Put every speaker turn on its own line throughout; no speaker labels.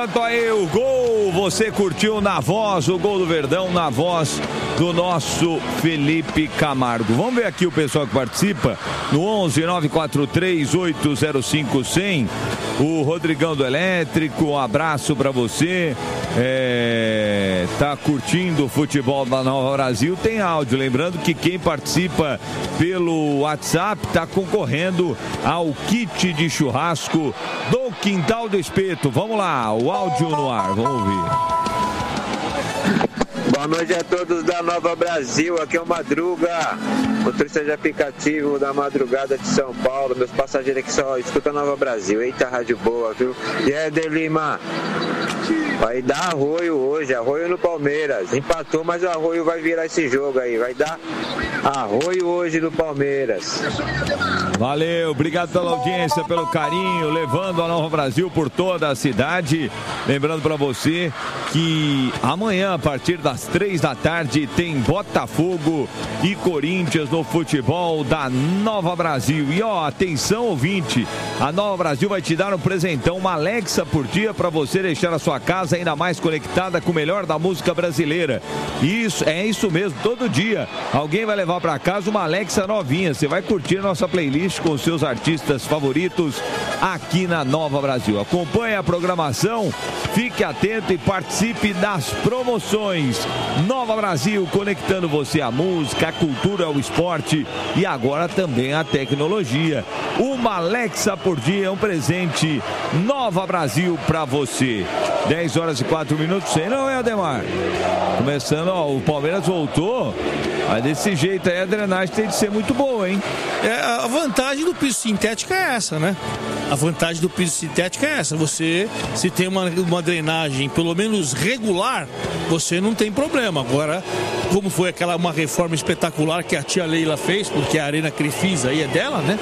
certo aí o gol, você curtiu na voz, o gol do Verdão na voz do nosso Felipe Camargo. Vamos ver aqui o pessoal que participa no 11 943 805 100. O Rodrigão do Elétrico, um abraço para você. Tá curtindo o futebol da Nova Brasil, tem áudio. Lembrando que quem participa pelo WhatsApp tá concorrendo ao kit de churrasco do Quintal do Espeto. Vamos lá, o áudio no ar, vamos ouvir.
Boa noite a todos da Nova Brasil, aqui é o Madruga, motorista de aplicativo da madrugada de São Paulo. Meus passageiros aqui só escutam Nova Brasil. Eita, rádio boa, viu? E aí, Delima? Vai dar Arroio hoje, Arroio no Palmeiras. Empatou, mas o Arroio vai virar esse jogo aí. Vai dar Arroio hoje no Palmeiras.
Valeu, obrigado pela audiência, pelo carinho, levando a Nova Brasil por toda a cidade. Lembrando para você que amanhã, a partir das 3 da tarde, tem Botafogo e Corinthians no futebol da Nova Brasil. E ó, atenção ouvinte, a Nova Brasil vai te dar um presentão, uma Alexa por dia para você deixar a sua casa ainda mais conectada com o melhor da música brasileira. Isso, é isso mesmo, todo dia alguém vai levar para casa uma Alexa novinha. Você vai curtir a nossa playlist com os seus artistas favoritos aqui na Nova Brasil. Acompanhe a programação, fique atento e participe das promoções. Nova Brasil, conectando você à música, à cultura, ao esporte e agora também à tecnologia. Uma Alexa por dia é um presente Nova Brasil para você. 10 horas e 4 minutos, sei não, é, Ademar? Começando, ó, o Palmeiras voltou, mas desse jeito aí a drenagem tem de ser muito boa, hein?
A vantagem do piso sintético é essa, né? A vantagem do piso sintético é essa. Você, se tem uma drenagem pelo menos regular, você não tem problema. Agora, como foi uma reforma espetacular que a tia Leila fez, porque a Arena Crefisa aí é dela, né?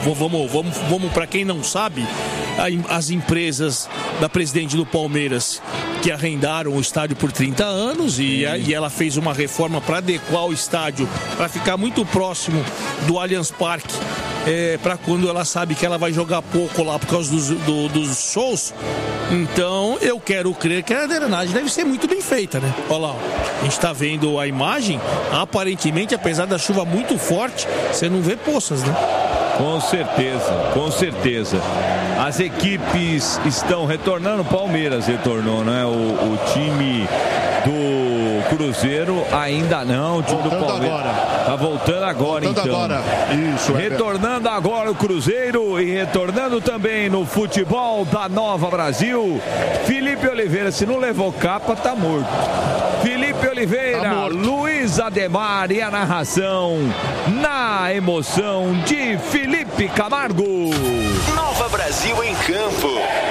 Vamos para quem não sabe, as empresas da presidente do Palmeiras que arrendaram o estádio por 30 anos e ela fez uma reforma para adequar o estádio, para ficar muito próximo do Allianz Parque, para quando ela sabe que ela vai jogar pouco lá por causa dos shows. Então eu quero crer que a drenagem deve ser muito bem feita, né? Olha lá, a gente está vendo a imagem, aparentemente, apesar da chuva muito forte, você não vê poças, né?
Com certeza, com certeza. As equipes estão retornando, o Palmeiras retornou, né? O time do Cruzeiro ainda não, o time do Palmeiras tá voltando agora, então.
Agora. Isso,
retornando agora o Cruzeiro e retornando também no futebol da Nova Brasil. Felipe Oliveira, se não levou capa, tá morto. Felipe Oliveira, Luiz Ademar e a narração na emoção de Felipe Camargo.
Nova Brasil em campo.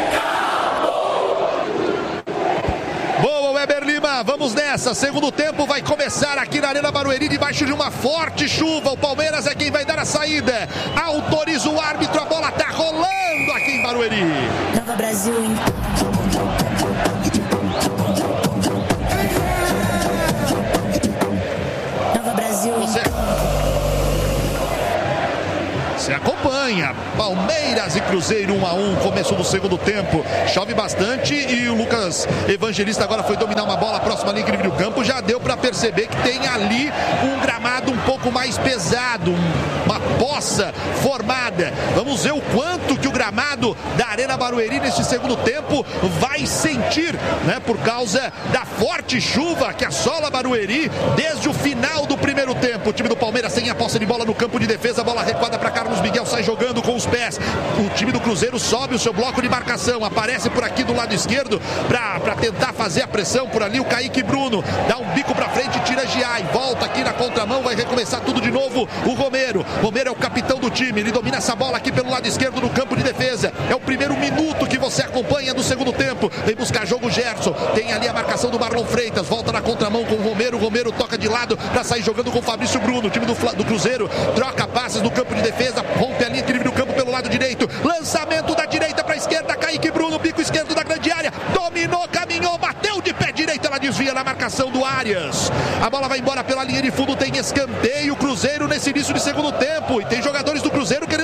Boa, Weber Lima, vamos nessa. Segundo tempo vai começar aqui na Arena Barueri, debaixo de uma forte chuva. O Palmeiras é quem vai dar a saída. Autoriza o árbitro, a bola tá rolando aqui em Barueri.
Nova Brasil em
Você acompanha Palmeiras e Cruzeiro 1-1, começo do segundo tempo. Chove bastante e o Lucas Evangelista agora foi dominar uma bola próxima à linha do campo. Já deu para perceber que tem ali um gramado um pouco mais pesado, uma poça formada. Vamos ver o quanto que o gramado da Arena Barueri nesse segundo tempo vai sentir, né? Por causa da forte chuva que assola Barueri desde o final do primeiro tempo. O time do Palmeiras tem a posse de bola no campo de defesa, bola recuada para Carlos Miguel, sai jogando com os pés. O time do Cruzeiro sobe o seu bloco de marcação, aparece por aqui do lado esquerdo para tentar fazer a pressão por ali. O Kaique Bruno dá um bico para frente, tira Giai, volta aqui na contramão, vai recomeçar tudo de novo. O Romero é o capitão do time, ele domina essa bola aqui pelo lado esquerdo do campo de defesa. É o primeiro minuto que você acompanha do segundo tempo. Vem buscar jogo Gerson, tem ali a marcação do Marlon Freitas, volta na contramão com o Romero toca de lado para sair jogando com o Fabrício Bruno. O time do Cruzeiro troca passes no campo de defesa, rompe a linha de livre do campo pelo lado direito, lançamento da direita para a esquerda, Kaique Bruno, bico esquerdo da grande área, dominou, caminhou, bateu de pé direito, ela desvia na marcação do Arias. A bola vai embora pela linha de fundo, tem escanteio. Cruzeiro nesse início de segundo tempo e tem jogadores do Cruzeiro querendo toque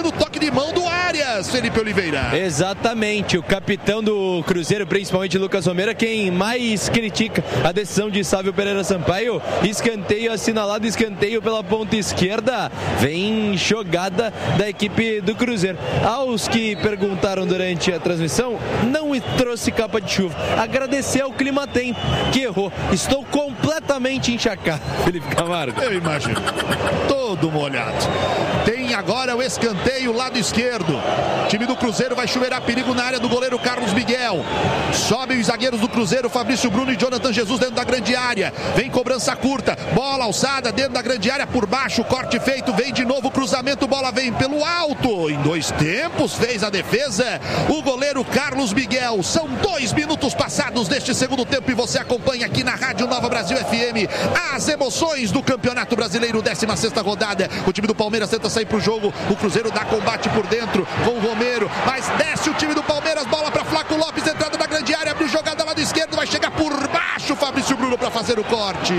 de mão do Arias, Felipe Oliveira.
Exatamente, o capitão do Cruzeiro, principalmente Lucas Romero, quem mais critica a decisão de Sávio Pereira Sampaio. Escanteio assinalado, escanteio pela ponta esquerda, vem jogada da equipe do Cruzeiro. Aos que perguntaram durante a transmissão, não trouxe capa de chuva, agradeceu ao clima-tempo, que errou. Estou completamente encharcado, Felipe Camargo.
Eu imagino, todo molhado. Tem agora o escanteio, lado esquerdo. O time do Cruzeiro vai chuveirar perigo na área do goleiro Carlos Miguel. Sobem os zagueiros do Cruzeiro, Fabrício Bruno e Jonathan Jesus dentro da grande área. Vem cobrança curta, bola alçada dentro da grande área por baixo, corte feito, vem de novo, cruzamento, bola vem pelo alto. Em 2 tempos fez a defesa o goleiro Carlos Miguel. São 2 minutos passados deste segundo tempo e você acompanha aqui na Rádio Nova Brasil FM as emoções do Campeonato Brasileiro, 16ª rodada. O time do Palmeiras tenta sair pro jogo, o Cruzeiro dá combate por dentro com o Romero, mas desce o time do Palmeiras, bola para Flaco Lopes, entrada da grande área, abriu jogada lado esquerdo, vai chegar por baixo Fabrício Bruno para fazer o corte,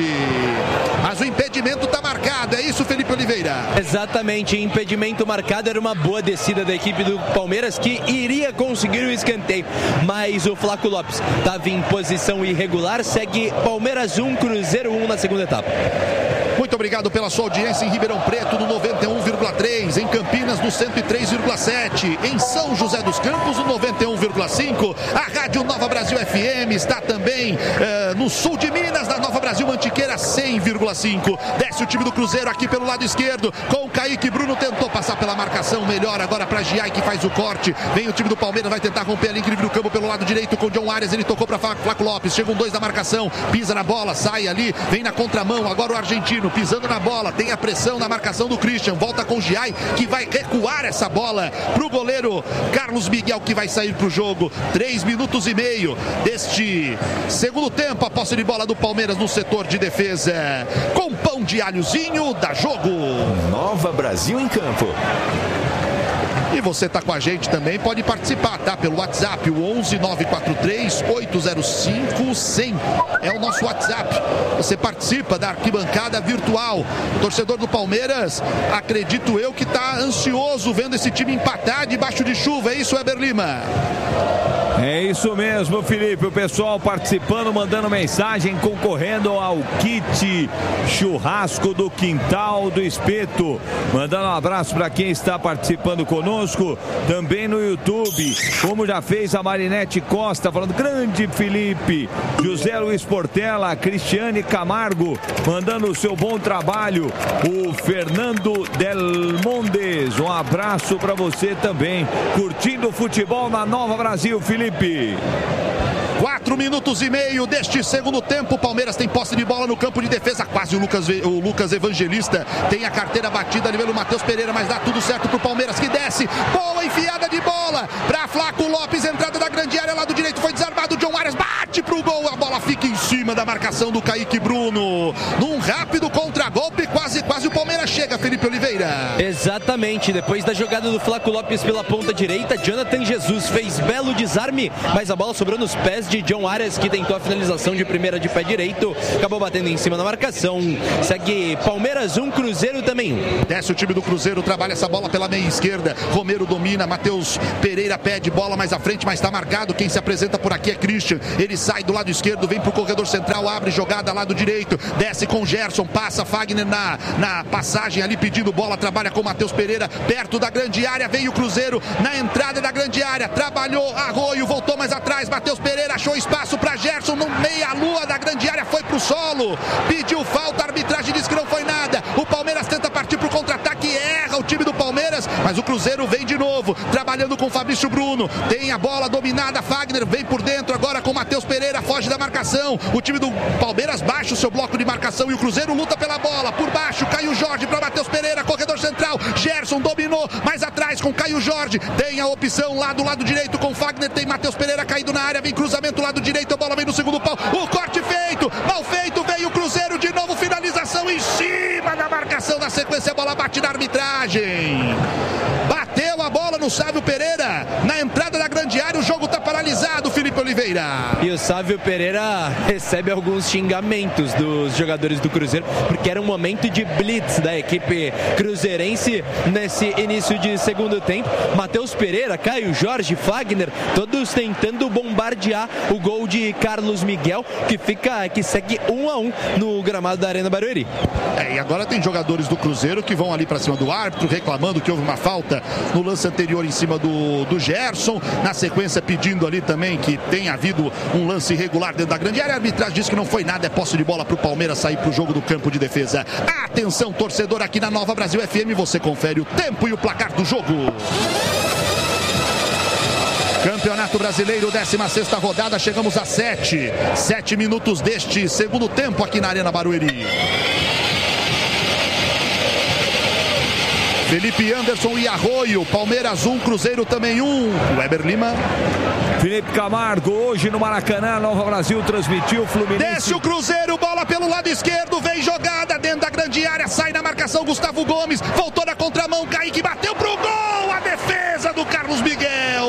mas o impedimento tá marcado, é isso, Felipe Oliveira?
Exatamente, impedimento marcado, era uma boa descida da equipe do Palmeiras que iria conseguir o escanteio, mas o Flaco Lopes estava em posição irregular, segue Palmeiras 1, Cruzeiro 1 na segunda etapa.
Muito obrigado pela sua audiência em Ribeirão Preto no 91,3, em Campinas no 103,7, em São José dos Campos no 91,5. A Rádio Nova Brasil FM está também no sul de Minas, na Nova Brasil Mantiqueira 100,5. Desce o time do Cruzeiro aqui pelo lado esquerdo com o Kaique Bruno, tentou passar pela marcação, melhor agora para Giai que faz o corte. Vem o time do Palmeiras, vai tentar romper a linha do campo pelo lado direito com o John Arias, ele tocou para Flaco Lopes, chegam 2 da marcação, pisa na bola, sai ali, vem na contramão, agora o argentino pisando na bola, tem a pressão na marcação do Christian, volta com o Giai, que vai recuar essa bola pro goleiro Carlos Miguel, que vai sair pro jogo. 3 minutos e meio deste segundo tempo, a posse de bola do Palmeiras no setor de defesa, com pão de alhozinho, dá jogo.
Nova Brasil em campo.
E você tá com a gente também, pode participar, tá? Pelo WhatsApp, o 11 943 805 100. É o nosso WhatsApp. Você participa da arquibancada virtual. O torcedor do Palmeiras, acredito eu, que tá ansioso vendo esse time empatar debaixo de chuva. É isso, Weber Lima?
É isso mesmo, Felipe. O pessoal participando, mandando mensagem, concorrendo ao kit churrasco do Quintal do Espeto. Mandando um abraço para quem está participando conosco, também no YouTube, como já fez a Marinete Costa, falando grande Felipe, José Luiz Portela, Cristiane Camargo, mandando o seu bom trabalho, o Fernando Del Mondes, um abraço para você também, curtindo o futebol na Nova Brasil, Felipe.
4 minutos e meio deste segundo tempo. O Palmeiras tem posse de bola no campo de defesa. Quase o Lucas Evangelista tem a carteira batida ali pelo Matheus Pereira, mas dá tudo certo pro Palmeiras que desce. Boa enfiada de bola pra Flaco Lopes, entrada da grande área, lado direito foi desarmado. John Arias bate pro gol. A bola fica em cima da marcação do Kaique Bruno. Num rápido contragolpe, quase o Palmeiras chega, Felipe Oliveira.
Exatamente, depois da jogada do Flaco Lopes pela ponta direita, Jonathan Jesus fez belo desarme, mas a bola sobrou nos pés de John Arias, que tentou a finalização de primeira de pé direito, acabou batendo em cima da marcação. Segue Palmeiras 1, Cruzeiro também 1.
Desce o time do Cruzeiro, trabalha essa bola pela meia esquerda, Romero domina, Matheus Pereira pede bola mais à frente, mas está marcado. Quem se apresenta por aqui é Christian, ele sai do lado esquerdo, vem pro corredor central, abre jogada lado direito, desce com Gerson, passa Fagner na passagem ali pedindo bola, trabalha com Matheus Pereira perto da grande área, vem o Cruzeiro na entrada da grande área, trabalhou Arroio, voltou mais atrás, Matheus Pereira achou espaço para Gerson no meia-lua da grande área, foi pro solo, pediu falta, a arbitragem disse que não foi nada. O Palmeiras tenta partir pro contra-ataque, erra o time do Palmeiras, mas o Cruzeiro vem de novo, trabalhando com Fabrício Bruno, tem a bola dominada, Fagner vem por dentro agora com Matheus Pereira, foge da marcação, o time do Palmeiras baixa o seu bloco de marcação e o Cruzeiro luta pela bola, por baixo, Caio Jorge para Matheus Pereira, corredor central, Gerson dominou, mais atrás com Caio Jorge, tem a opção lá do lado direito com Fagner, tem Matheus Pereira caído na área, vem cruzamento lado direito, a bola vem no segundo pau, o corte feito, mal feito, veio o Cruzeiro de novo, finalização em cima da marcação, na sequência a bola bate na arbitragem, bateu a bola no Sávio Pereira, na entrada da grande área, o jogo está paralisado, Felipe Oliveira. Oliveira.
E o Sávio Pereira recebe alguns xingamentos dos jogadores do Cruzeiro, porque era um momento de blitz da equipe cruzeirense nesse início de segundo tempo. Matheus Pereira, Caio Jorge, Fagner, todos tentando bombardear o gol de Carlos Miguel, que segue 1-1 no gramado da Arena Barueri.
E agora tem jogadores do Cruzeiro que vão ali para cima do árbitro, reclamando que houve uma falta no lance anterior em cima do Gerson, na sequência pedindo ali também que tenha havido um lance irregular dentro da grande área. A arbitragem diz que não foi nada, é posse de bola para o Palmeiras sair para o jogo do campo de defesa. Atenção, torcedor, aqui na Nova Brasil FM, você confere o tempo e o placar do jogo. Campeonato Brasileiro, 16ª rodada, chegamos a 7 minutos deste segundo tempo aqui na Arena Barueri. Felipe Anderson e Arroio, Palmeiras 1, Cruzeiro também 1. Weber Lima.
Felipe Camargo, hoje no Maracanã, Nova Brasil transmitiu o Fluminense.
Desce o Cruzeiro, bola pelo lado esquerdo, vem jogada dentro da grande área, sai na marcação Gustavo Gomes, voltou na contramão, Kaique bateu pro gol, a defesa do Carlos Miguel.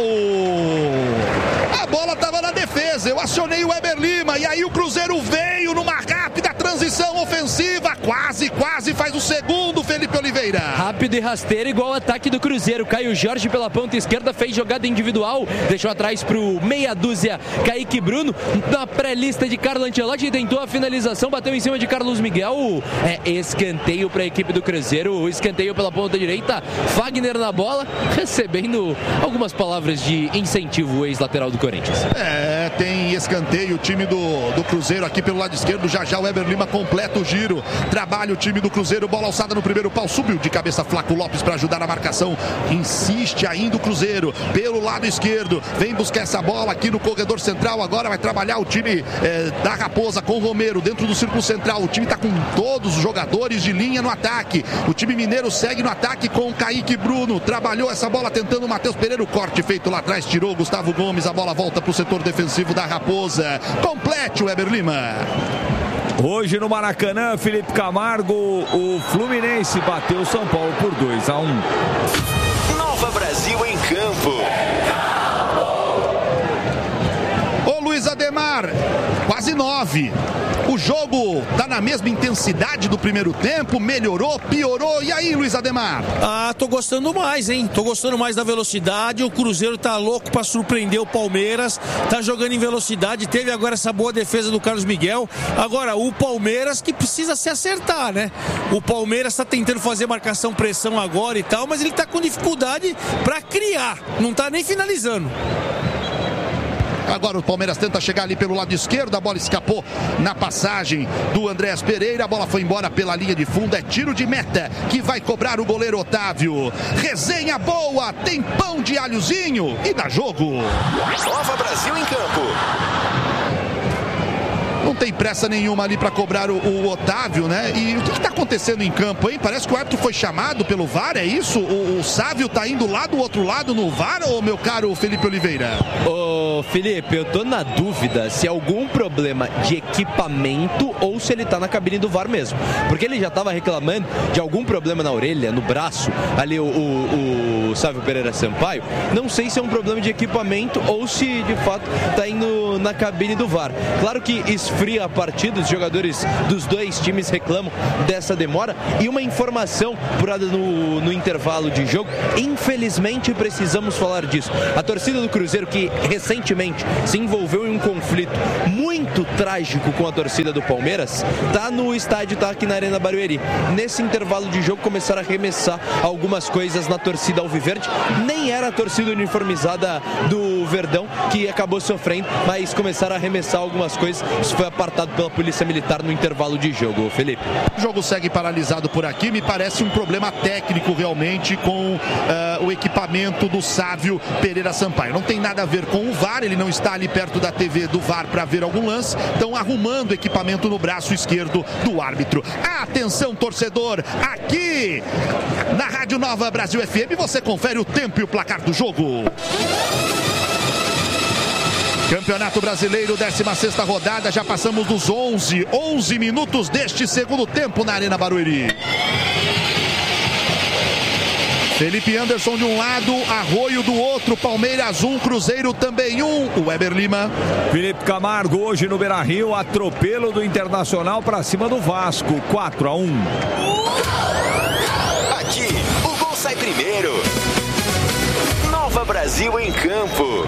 A bola estava na defesa, eu acionei o Weber Lima e aí o Cruzeiro veio numa rápida transição ofensiva, quase faz o segundo, Felipe Oliveira.
Rápido e rasteiro, igual o ataque do Cruzeiro. Caio Jorge pela ponta esquerda, fez jogada individual, deixou atrás pro meia dúzia Kaique Bruno, na pré-lista de Carlo Ancelotti, tentou a finalização, bateu em cima de Carlos Miguel, escanteio para a equipe do Cruzeiro, escanteio pela ponta direita, Fagner na bola, recebendo algumas palavras de incentivo, o ex-lateral do Corinthians.
Tem escanteio, o time do Cruzeiro aqui pelo lado esquerdo, já o Weber Lima completa o giro, trabalha o time do Cruzeiro, bola alçada no primeiro pau, subiu de cabeça Flaco Lopes para ajudar a marcação, insiste ainda o Cruzeiro, pelo lado esquerdo, vem buscar essa bola aqui no corredor central, agora vai trabalhar o time da Raposa com o Romero dentro do círculo central, o time está com todos os jogadores de linha no ataque, o time mineiro segue no ataque com o Kaique Bruno, trabalhou essa bola tentando o Matheus Pereira, o corte feito lá atrás, tirou o Gustavo Gomes, a bola volta para o setor defensivo da Raposa, complete o Weber Lima.
Hoje no Maracanã, Felipe Camargo, o Fluminense bateu o São Paulo por 2-1.
Nova Brasil em campo.
Ô Luiz Ademar, quase 9. O jogo tá na mesma intensidade do primeiro tempo, melhorou, piorou, e aí, Luiz Ademar?
Tô gostando mais, hein? Tô gostando mais da velocidade, o Cruzeiro tá louco pra surpreender o Palmeiras, tá jogando em velocidade, teve agora essa boa defesa do Carlos Miguel, agora o Palmeiras que precisa se acertar, né? O Palmeiras tá tentando fazer marcação, pressão agora e tal, mas ele tá com dificuldade pra criar, não tá nem finalizando.
Agora o Palmeiras tenta chegar ali pelo lado esquerdo, a bola escapou na passagem do Andréas Pereira, a bola foi embora pela linha de fundo, é tiro de meta que vai cobrar o goleiro Otávio. Resenha boa, tem pão de alhozinho e dá jogo.
Nova Brasil em campo.
Não tem pressa nenhuma ali para cobrar o Otávio, né? E o que está acontecendo em campo, hein? Parece que o árbitro foi chamado pelo VAR, é isso? O Sávio tá indo lá do outro lado no VAR, ou meu caro Felipe Oliveira?
Ô Felipe, eu tô na dúvida se é algum problema de equipamento ou se ele tá na cabine do VAR mesmo. Porque ele já tava reclamando de algum problema na orelha, no braço, ali o Sávio Pereira Sampaio. Não sei se é um problema de equipamento ou se de fato tá indo na cabine do VAR. Claro que esfria a partida, os jogadores dos dois times reclamam dessa demora. E uma informação apurada no intervalo de jogo, infelizmente precisamos falar disso. A torcida do Cruzeiro, que recentemente se envolveu em um conflito muito trágico com a torcida do Palmeiras, tá no estádio, tá aqui na Arena Barueri. Nesse intervalo de jogo começaram a arremessar algumas coisas na torcida alviverde. Nem era a torcida uniformizada do Verdão que acabou sofrendo, mas começaram a arremessar algumas coisas. Isso foi apartado pela Polícia Militar no intervalo de jogo, Felipe.
O jogo segue paralisado por aqui, me parece um problema técnico realmente com o equipamento do Sávio Pereira Sampaio. Não tem nada a ver com o VAR, ele não está ali perto da TV do VAR para ver algum lance, estão arrumando o equipamento no braço esquerdo do árbitro. Atenção, torcedor, aqui na Rádio Nova Brasil FM, você confere o tempo e o placar do jogo. Campeonato Brasileiro, 16ª rodada, já passamos dos 11 minutos deste segundo tempo na Arena Barueri. Felipe Anderson de um lado, Arroio do outro, Palmeiras 1, Cruzeiro também 1. O Weber Lima.
Felipe Camargo hoje no Beira-Rio, atropelo do Internacional para cima do Vasco, 4-1.
Aqui, o gol sai primeiro. Nova Brasil em campo.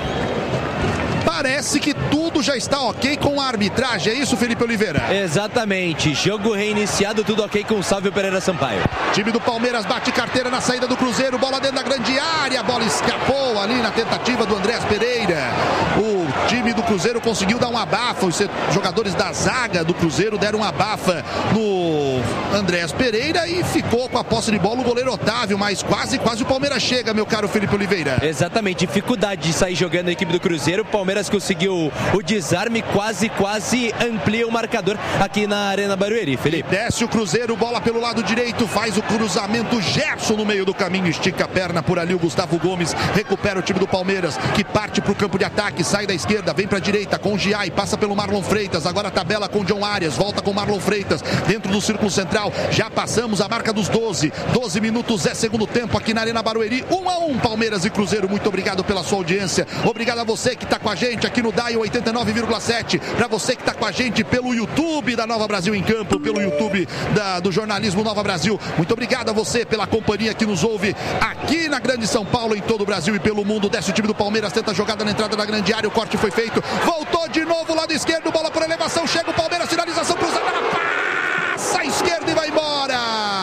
Parece que tudo já está ok com a arbitragem, é isso, Felipe Oliveira?
Exatamente, jogo reiniciado, tudo ok com o Sávio Pereira Sampaio.
Time do Palmeiras bate carteira na saída do Cruzeiro, bola dentro da grande área, a bola escapou ali na tentativa do Andrés Pereira. O time do Cruzeiro conseguiu dar um abafa, os jogadores da zaga do Cruzeiro deram um abafa no Andrés Pereira e ficou com a posse de bola o goleiro Otávio, mas quase o Palmeiras chega, meu caro Felipe Oliveira.
Exatamente, dificuldade de sair jogando a equipe do Cruzeiro, o Palmeiras conseguiu o desarme, quase amplia o marcador aqui na Arena Barueri, Felipe.
Desce o Cruzeiro, bola pelo lado direito, faz o cruzamento, Gerson no meio do caminho, estica a perna por ali, o Gustavo Gomes recupera o time do Palmeiras, que parte para o campo de ataque, sai da esquerda, vem para a direita com o Giai, passa pelo Marlon Freitas, agora tabela com o John Arias, volta com o Marlon Freitas, dentro do círculo central, já passamos a marca dos 12 minutos, é segundo tempo aqui na Arena Barueri, 1-1, Palmeiras e Cruzeiro, muito obrigado pela sua audiência, obrigado a você que está com a gente aqui no Dial 89,7, para você que está com a gente pelo YouTube da Nova Brasil em Campo, pelo YouTube do jornalismo Nova Brasil, muito obrigado a você pela companhia que nos ouve aqui na Grande São Paulo, em todo o Brasil e pelo mundo. Desce o time do Palmeiras, tenta a jogada na entrada da grande área, o corte foi feito, voltou de novo, lado esquerdo, bola por elevação, chega o Palmeiras, finalização cruzada, passa a esquerda e vai embora,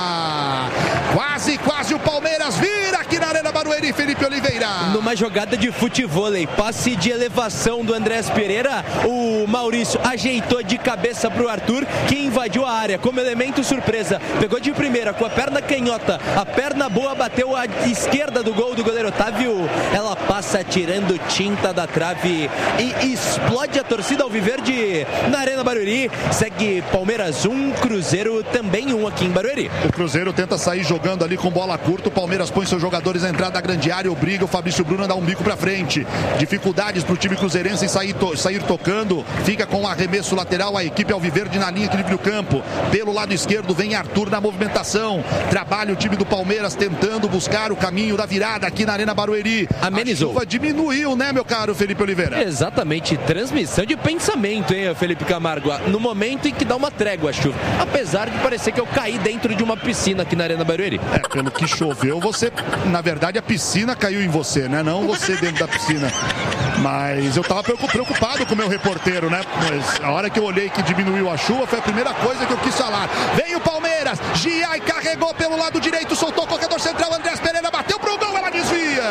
quase o Palmeiras vira aqui na Arena Barueri, Felipe Oliveira.
Numa jogada de futevôlei, passe de elevação do Andrés Pereira, o Maurício ajeitou de cabeça pro Arthur, que invadiu a área como elemento surpresa, pegou de primeira com a perna canhota, a perna boa bateu à esquerda do gol do goleiro Otávio, ela passa tirando tinta da trave e explode a torcida alviverde na Arena Barueri. Segue Palmeiras 1, Cruzeiro também 1 aqui em Barueri.
O Cruzeiro tenta sair jogando ali com bola curta, o Palmeiras põe seus jogadores na entrada da grande área, obriga o Fabrício Bruno a dar um bico pra frente, dificuldades pro time cruzeirense em sair tocando, fica com o arremesso lateral, a equipe alviverde na linha do campo, pelo lado esquerdo vem Arthur na movimentação, trabalha o time do Palmeiras tentando buscar o caminho da virada aqui na Arena Barueri.
Amenizou.
A chuva diminuiu, né, meu caro Felipe Oliveira?
Exatamente, transmissão de pensamento, hein, Felipe Camargo, no momento em que dá uma trégua a chuva, apesar de parecer que eu caí dentro de uma piscina aqui na Arena Barueri.
Pelo que choveu, você, na verdade, a piscina caiu em você, né? Não você dentro da piscina. Mas eu tava preocupado com o meu reporteiro, né? Mas a hora que eu olhei que diminuiu a chuva, foi a primeira coisa que eu quis falar. Vem o Palmeiras, Giai carregou pelo lado direito, soltou o corredor central, Andrés Pereira bateu pro gol, ela desvia.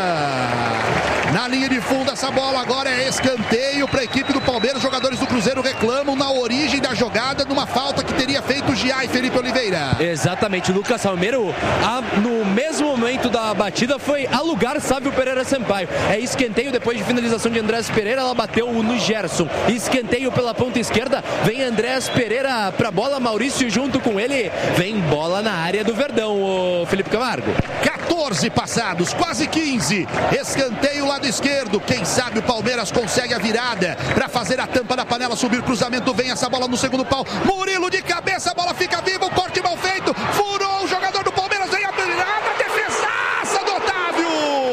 Na linha de fundo, essa bola agora é escanteio para a equipe do Palmeiras. Os jogadores do Cruzeiro reclamam na origem da jogada numa falta que teria feito o Giai, Felipe Oliveira.
Exatamente, Lucas Salmeiro, no mesmo momento da batida, foi a lugar Sávio Pereira Sampaio. É escanteio depois de finalização de Andrés Pereira, ela bateu no Gerson. Escanteio pela ponta esquerda, vem Andrés Pereira pra bola, Maurício junto com ele, vem bola na área do Verdão, o Felipe Camargo.
14 passados, quase 15, escanteio lado esquerdo, quem sabe o Palmeiras consegue a virada para fazer a tampa da panela, subir cruzamento, vem essa bola no segundo pau, Murilo de cabeça, a bola fica viva, o corte mal feito, furou o jogador do Palmeiras, vem a virada, defesaça do Otávio,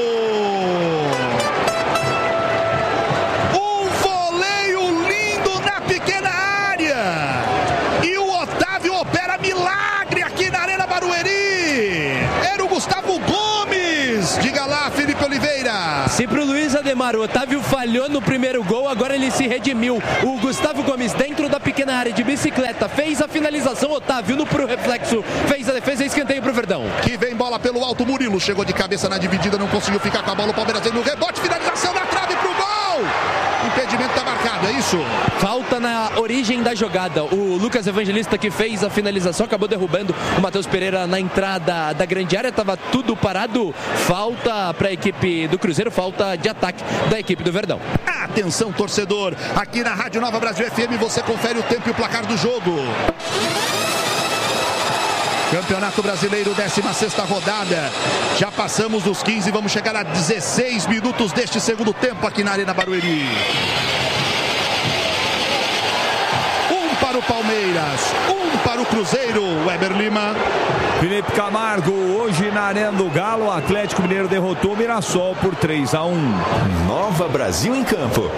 um voleio lindo na pequena área, e o Otávio opera milagre aqui na Arena Barueri, era o Gustavo Gomes, diga lá, Felipe Oliveira.
Se pro Luiz Ademar o Otávio falhou no primeiro gol, agora ele se redimiu. O Gustavo Gomes dentro da pequena área de bicicleta fez a finalização, Otávio no pro reflexo fez a defesa e escanteio pro Verdão.
Que vem bola pelo alto, Murilo chegou de cabeça na dividida, não conseguiu ficar com a bola, o Palmeiras vem no rebote, finalização na trave pro gol! Impedimento tá marcado, é isso?
Falta na origem da jogada. O Lucas Evangelista que fez a finalização acabou derrubando o Matheus Pereira na entrada da grande área, tava tudo parado. Falta para a equipe do Cruzeiro, falta de ataque da equipe do Verdão.
Atenção, torcedor, aqui na Rádio Nova Brasil FM você confere o tempo e o placar do jogo. Campeonato Brasileiro, 16ª rodada. Já passamos dos 15, vamos chegar a 16 minutos deste segundo tempo aqui na Arena Barueri. 1 para o Palmeiras, 1 para o Cruzeiro. Weber Lima.
Felipe Camargo, hoje na Arena do Galo, o Atlético Mineiro derrotou o Mirassol por 3-1.
Nova Brasil em campo.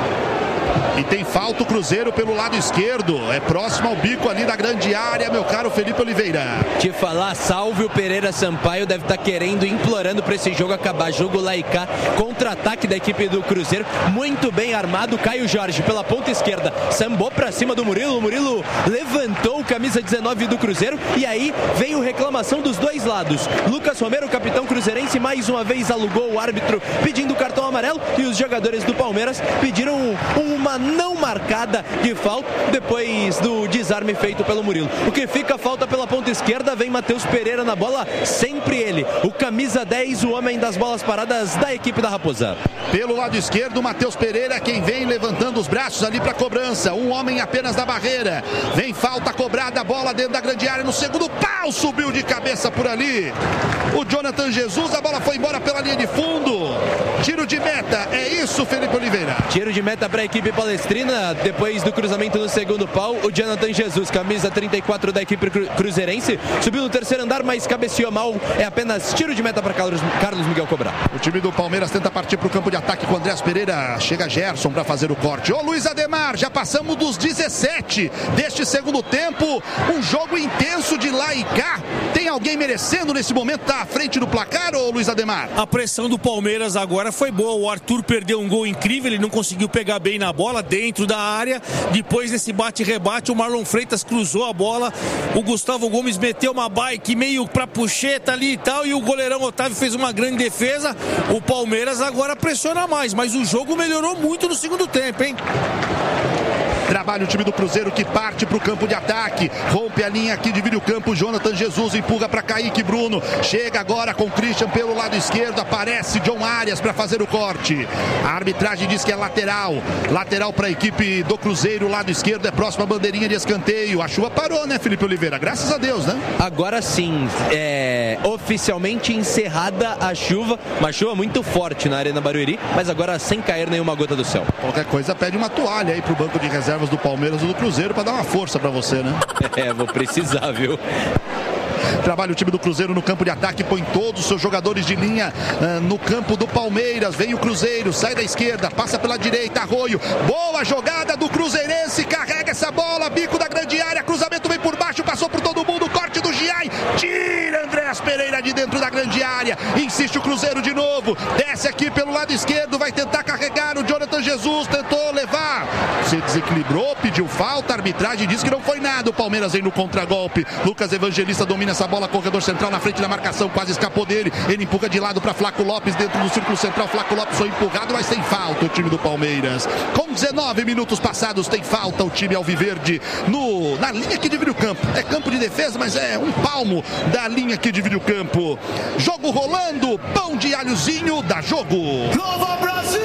E tem falta o Cruzeiro pelo lado esquerdo. É próximo ao bico ali da grande área, meu caro Felipe Oliveira.
Te falar, salve o Pereira Sampaio, deve estar querendo, implorando para esse jogo acabar. Jogo lá e cá, contra-ataque da equipe do Cruzeiro, muito bem armado. Caio Jorge pela ponta esquerda, sambou para cima do Murilo. O Murilo levantou o camisa 19 do Cruzeiro e aí veio reclamação dos dois lados. Lucas Romero, capitão cruzeirense, mais uma vez alugou o árbitro pedindo cartão amarelo e os jogadores do Palmeiras pediram uma não marcada de falta depois do desarme feito pelo Murilo. O que fica falta pela ponta esquerda, vem Matheus Pereira na bola, sempre ele, o camisa 10, o homem das bolas paradas da equipe da Raposa.
Pelo lado esquerdo, Matheus Pereira, quem vem levantando os braços ali para cobrança, um homem apenas da barreira, vem falta cobrada, a bola dentro da grande área, no segundo pau, subiu de cabeça por ali o Jonathan Jesus, a bola foi embora pela linha de fundo, tiro de meta, é isso, Felipe Oliveira?
Tiro de meta para a equipe palestrina, depois do cruzamento no segundo pau, o Jonathan Jesus, camisa 34 da equipe cruzeirense, subiu no terceiro andar, mas cabeceou mal, é apenas tiro de meta para Carlos Miguel cobrar.
O time do Palmeiras tenta partir para o campo de ataque com Andrés Pereira, chega Gerson para fazer o corte. Ô Luiz Ademar, já passamos dos 17 deste segundo tempo, um jogo intenso de lá e cá, tem alguém merecendo nesse momento estar à frente do placar, ô Luiz Ademar?
A pressão do Palmeiras agora foi boa, o Arthur perdeu um gol incrível, ele não conseguiu pegar bem na bola dentro da área, depois desse bate-rebate o Marlon Freitas cruzou a bola, o Gustavo Gomes meteu uma bike meio pra puxeta ali e tal, e o goleirão Otávio fez uma grande defesa. O Palmeiras agora pressiona mais, mas o jogo melhorou muito no segundo tempo, hein?
Trabalha o time do Cruzeiro que parte para o campo de ataque, rompe a linha aqui, divide o campo, Jonathan Jesus empurra para Kaique Bruno, chega agora com o Christian pelo lado esquerdo, aparece John Arias para fazer o corte, a arbitragem diz que é lateral para a equipe do Cruzeiro, lado esquerdo é próxima à bandeirinha de escanteio, a chuva parou, né, Felipe Oliveira? Graças a Deus, né?
Agora sim, é oficialmente encerrada a chuva, uma chuva muito forte na Arena Barueri, mas agora sem cair nenhuma gota do céu.
Qualquer coisa pede uma toalha aí pro banco de reserva do Palmeiras ou do Cruzeiro para dar uma força para você, né?
Vou precisar, viu?
Trabalha o time do Cruzeiro no campo de ataque, põe todos os seus jogadores de linha no campo do Palmeiras, vem o Cruzeiro, sai da esquerda, passa pela direita, Arroio, boa jogada do Cruzeirense, carrega essa bola, bico da grande área, cruzamento vem por baixo, passou por todo mundo, corte do Giai, tira Andrés Pereira de dentro da grande área, insiste o Cruzeiro de novo, desce aqui pelo lado esquerdo, vai tentar carregar o Jonathan Jesus, tentou levar, se desequilibrou, pediu falta, a arbitragem diz que não foi nada, o Palmeiras vem no contragolpe, Lucas Evangelista domina essa bola, corredor central na frente da marcação, quase escapou dele, ele empurra de lado para Flaco Lopes dentro do círculo central, Flaco Lopes foi empurrado, mas tem falta o time do Palmeiras, com 19 minutos passados tem falta o time alviverde na linha que divide o campo, é campo de defesa, mas é um palmo da linha que divide o campo, jogo rolando, pão de alhozinho, dá jogo.
Nova Brasil!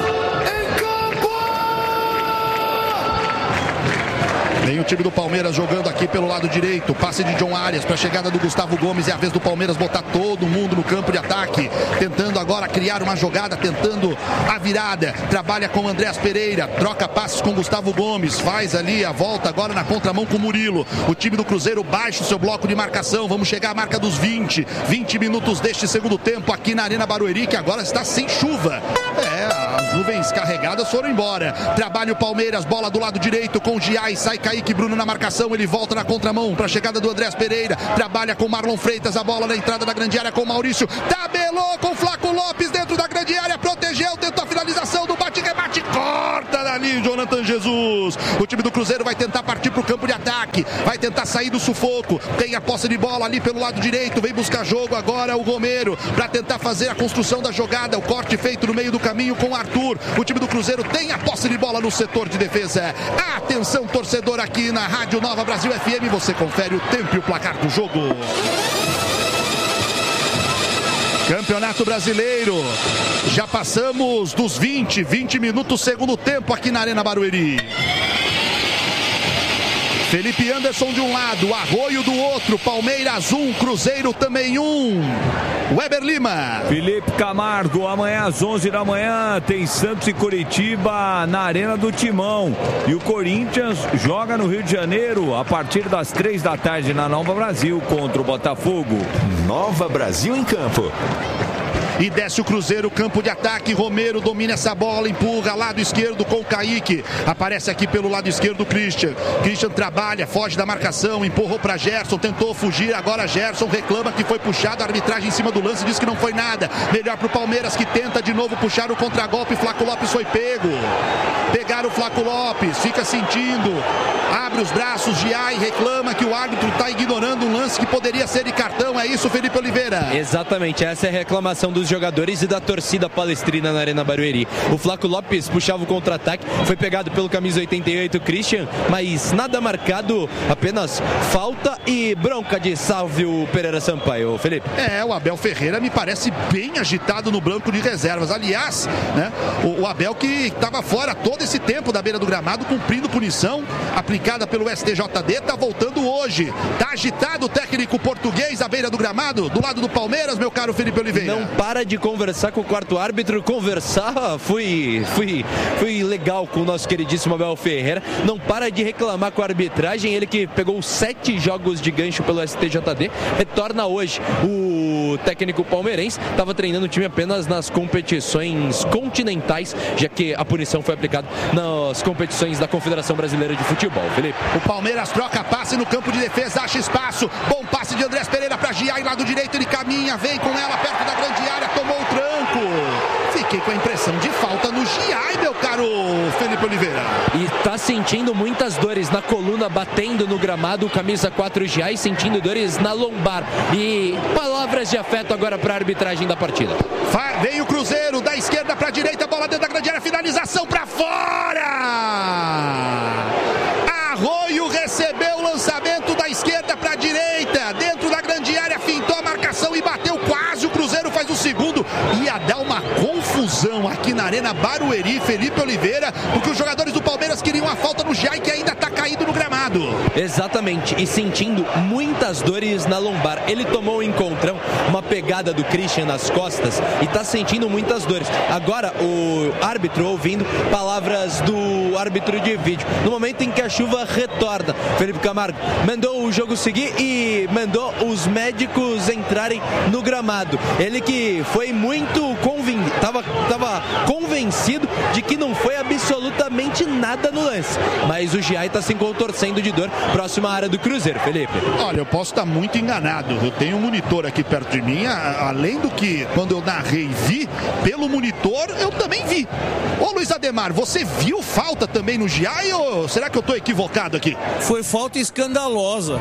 Vem o time do Palmeiras jogando aqui pelo lado direito, passe de John Arias para a chegada do Gustavo Gomes, é a vez do Palmeiras botar todo mundo no campo de ataque, tentando agora criar uma jogada, tentando a virada, trabalha com Andrés Pereira, troca passes com Gustavo Gomes, faz ali a volta agora na contramão com o Murilo, o time do Cruzeiro baixa o seu bloco de marcação, vamos chegar à marca dos 20 minutos deste segundo tempo aqui na Arena Barueri, que agora está sem chuva, as nuvens carregadas foram embora, trabalha o Palmeiras, bola do lado direito com o Giai, sai Kaique Bruno na marcação, ele volta na contramão para a chegada do Andrés Pereira, trabalha com Marlon Freitas, a bola na entrada da grande área com o Maurício, tabelou com o Flaco Lopes dentro da grande área, protegeu, tentou a finalização do bate-rebate, corta dali Jonathan Jesus, o time do Cruzeiro vai tentar partir para o campo de ataque, vai tentar sair do sufoco, tem a posse de bola ali pelo lado direito, vem buscar jogo agora o Romero, para tentar fazer a construção da jogada, o corte feito no meio do caminho com o Arthur, o time do Cruzeiro tem a posse de bola no setor de defesa, atenção torcedor aqui na Rádio Nova Brasil FM, você confere o tempo e o placar do jogo. Campeonato Brasileiro, já passamos dos 20 minutos segundo tempo aqui na Arena Barueri. Felipe Anderson de um lado, Arroio do outro, Palmeiras 1, Cruzeiro também 1. Weber Lima.
Felipe Camargo, amanhã às 11 da manhã tem Santos e Curitiba na Arena do Timão. E o Corinthians joga no Rio de Janeiro a partir das 3 da tarde na Nova Brasil contra o Botafogo.
Nova Brasil em campo.
E desce o Cruzeiro, campo de ataque, Romero domina essa bola, empurra, lado esquerdo com o Kaique, aparece aqui pelo lado esquerdo o Christian trabalha, foge da marcação, empurrou para Gerson, tentou fugir, agora Gerson reclama que foi puxado, a arbitragem em cima do lance diz que não foi nada, melhor pro Palmeiras que tenta de novo puxar o contragolpe, Flaco Lopes foi pego, pegaram o Flaco Lopes, fica sentindo, abre os braços, Giai reclama que o árbitro está ignorando um lance que poderia ser de cartão, é isso, Felipe Oliveira?
Exatamente, essa é a reclamação dos jogadores e da torcida palestrina na Arena Barueri. O Flaco Lopes puxava o contra-ataque, foi pegado pelo camisa 88 Christian, mas nada marcado, apenas falta e bronca de Sávio Pereira Sampaio. Felipe.
O Abel Ferreira me parece bem agitado no banco de reservas. Aliás, né, o Abel que estava fora todo esse tempo da beira do gramado, cumprindo punição aplicada pelo STJD, está voltando hoje. Está agitado o técnico português à beira do gramado, do lado do Palmeiras, meu caro Felipe Oliveira.
Não para de conversar com o quarto árbitro, fui legal com o nosso queridíssimo Abel Ferreira, não para de reclamar com a arbitragem, ele que pegou 7 jogos de gancho pelo STJD, retorna hoje. O técnico palmeirense estava treinando o time apenas nas competições continentais, já que a punição foi aplicada nas competições da Confederação Brasileira de Futebol. Felipe.
O Palmeiras troca passe no campo de defesa, acha espaço, bom passe de Andrés Pereira para Giai, lado direito, ele caminha, vem com ela perto da grande área, tomou o tranco. Fiquei com a impressão de falta no Giai, meu caro Felipe Oliveira.
E tá sentindo muitas dores na coluna, batendo no gramado, camisa 4 Giai, sentindo dores na lombar. E palavras de afeto agora para a arbitragem da partida.
Vem o Cruzeiro, da esquerda para a direita, bola dentro da grande área, finalização para fora! Arroio recebeu o lançamento da esquerda para a direita, dentro da grande área, fintou a marcação e bateu quase, o Cruzeiro faz o segundo, ia dar uma confusão aqui na Arena Barueri, Felipe Oliveira, porque os jogadores do Palmeiras queriam a falta no Giai, que ainda está caído no gramado.
Exatamente, e sentindo muitas dores na lombar. Ele tomou um encontrão, uma pegada do Christian nas costas e está sentindo muitas dores. Agora o árbitro ouvindo palavras do árbitro de vídeo. No momento em que a chuva retorna, Felipe Camargo mandou o jogo seguir e mandou os médicos entrarem no gramado. Ele que foi muito estava convencido de que não foi absolutamente nada no lance, mas o Giai está se contorcendo de dor, próxima área do Cruzeiro. Felipe.
Olha, eu posso estar muito enganado, eu tenho um monitor aqui perto de mim, além do que quando eu narrei vi, pelo monitor eu também vi. Ô Luiz Ademar, você viu falta também no Giai ou será que eu estou equivocado aqui?
Foi falta escandalosa,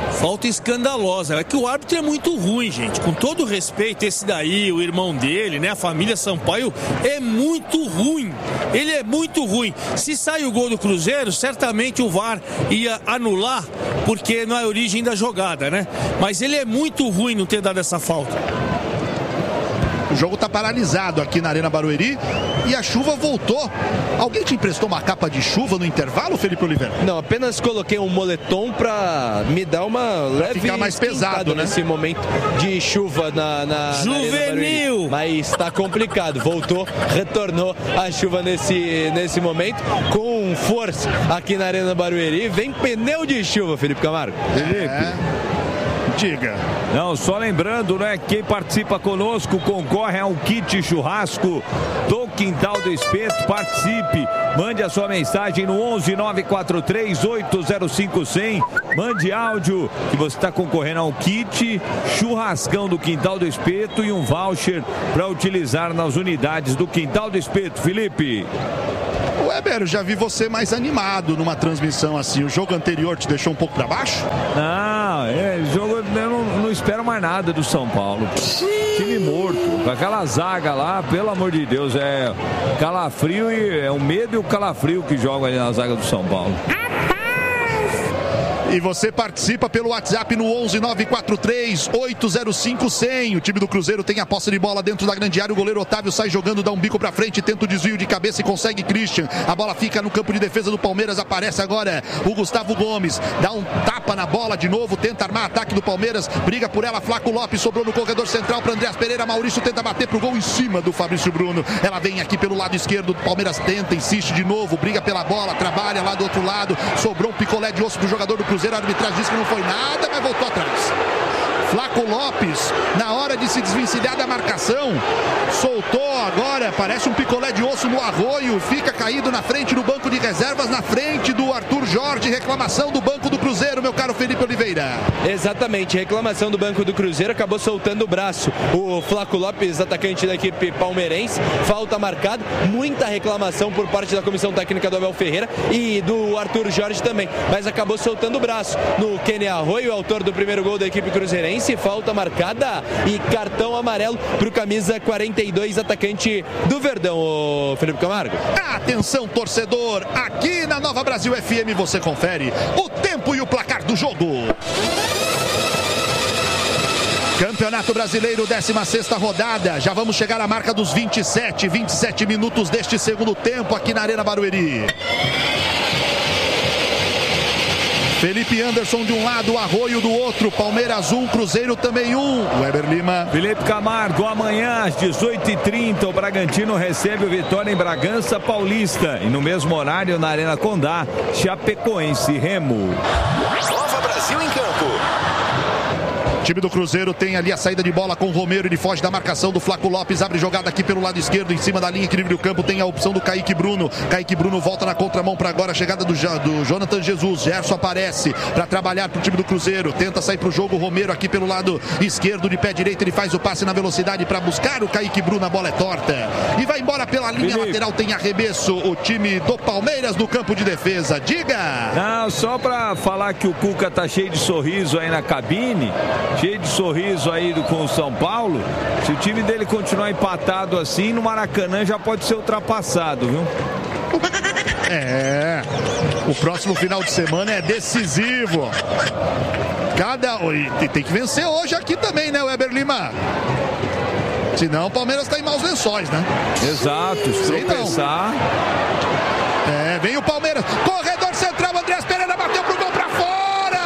é que o árbitro é muito ruim, gente, com todo respeito, esse daí, o irmão dele, né, a família Sampaio, é muito ruim, ele é muito ruim. Se sai o gol do Cruzeiro, certamente o VAR ia anular, porque não é a origem da jogada, né, mas ele é muito ruim não ter dado essa falta.
O jogo está paralisado aqui na Arena Barueri e a chuva voltou. Alguém te emprestou uma capa de chuva no intervalo, Felipe Oliveira?
Não, apenas coloquei um moletom para me dar uma leve
ficar mais pesado, né?
Nesse momento de chuva na
Juvenil!
Mas está complicado. Voltou, retornou a chuva nesse momento com força aqui na Arena Barueri. Vem pneu de chuva, Felipe Camargo.
Felipe.
Diga.
Não, só lembrando, né? Quem participa conosco concorre a um kit churrasco do Quintal do Espeto. Participe. Mande a sua mensagem no 11 943 805 100. Mande áudio que você está concorrendo a um kit churrascão do Quintal do Espeto e um voucher para utilizar nas unidades do Quintal do Espeto. Felipe.
Weber, já vi você mais animado numa transmissão assim. O jogo anterior te deixou um pouco para baixo?
Não, jogo eu não espero mais nada do São Paulo. Time morto, com aquela zaga lá, pelo amor de Deus, é calafrio e é o medo e o calafrio que joga ali na zaga do São Paulo.
E você participa pelo WhatsApp no 11-943-805-100. O time do Cruzeiro tem a posse de bola dentro da grande área. O goleiro Otávio sai jogando, dá um bico pra frente, tenta o desvio de cabeça e consegue Christian. A bola fica no campo de defesa do Palmeiras. Aparece agora o Gustavo Gomes. Dá um tapa na bola de novo, tenta armar ataque do Palmeiras. Briga por ela, Flaco Lopes sobrou no corredor central para Andreas Pereira. Maurício tenta bater pro gol em cima do Fabrício Bruno. Ela vem aqui pelo lado esquerdo. O Palmeiras tenta, insiste de novo, briga pela bola, trabalha lá do outro lado. Sobrou um picolé de osso pro jogador do Cruzeiro. A arbitragem disse que não foi nada, mas voltou atrás. Flaco Lopes, na hora de se desvencilhar da marcação, soltou agora, parece um picolé de osso no arroio, fica caído na frente do banco de reservas, na frente do Arthur Jorge. Reclamação do banco do Cruzeiro, meu caro Felipe Oliveira.
Exatamente, reclamação do banco do Cruzeiro, acabou soltando o braço. O Flaco Lopes, atacante da equipe palmeirense, falta marcada, muita reclamação por parte da comissão técnica do Abel Ferreira e do Arthur Jorge também, mas acabou soltando o braço no Kenny Arroio, autor do primeiro gol da equipe cruzeirense. Falta marcada e cartão amarelo para o camisa 42, atacante do Verdão, o Felipe Camargo.
Atenção, torcedor, aqui na Nova Brasil FM você confere o tempo e o placar do jogo. Campeonato Brasileiro, 16ª rodada. Já vamos chegar à marca dos 27 minutos deste segundo tempo aqui na Arena Barueri. Felipe Anderson de um lado, Arroio do outro, Palmeiras 1, Cruzeiro também 1. Weber Lima.
Felipe Camargo, amanhã às 18h30 o Bragantino recebe o Vitória em Bragança Paulista. E no mesmo horário na Arena Condá, Chapecoense Remo.
Nova Brasil em campo.
O time do Cruzeiro tem ali a saída de bola com o Romero, ele foge da marcação do Flaco Lopes, abre jogada aqui pelo lado esquerdo, em cima da linha que divide o campo, tem a opção do Kaique Bruno. Kaique Bruno volta na contramão para agora a chegada do Jonathan Jesus. Gerson aparece para trabalhar pro time do Cruzeiro, tenta sair pro jogo. O Romero aqui pelo lado esquerdo, de pé direito, ele faz o passe na velocidade para buscar o Kaique Bruno, a bola é torta e vai embora pela linha lateral. Tem arremesso o time do Palmeiras no campo de defesa. Diga!
Não, só para falar que o Cuca tá cheio de sorriso aí na cabine, cheio de sorriso aí com o São Paulo. Se o time dele continuar empatado assim, no Maracanã já pode ser ultrapassado, viu?
O próximo final de semana é decisivo. Tem que vencer hoje aqui também, né, Weber Lima? Senão o Palmeiras tá em maus lençóis, né?
Exato, se tropeçar.
Vem o Palmeiras, corredor central, Andreas Pereira bateu pro gol pra fora!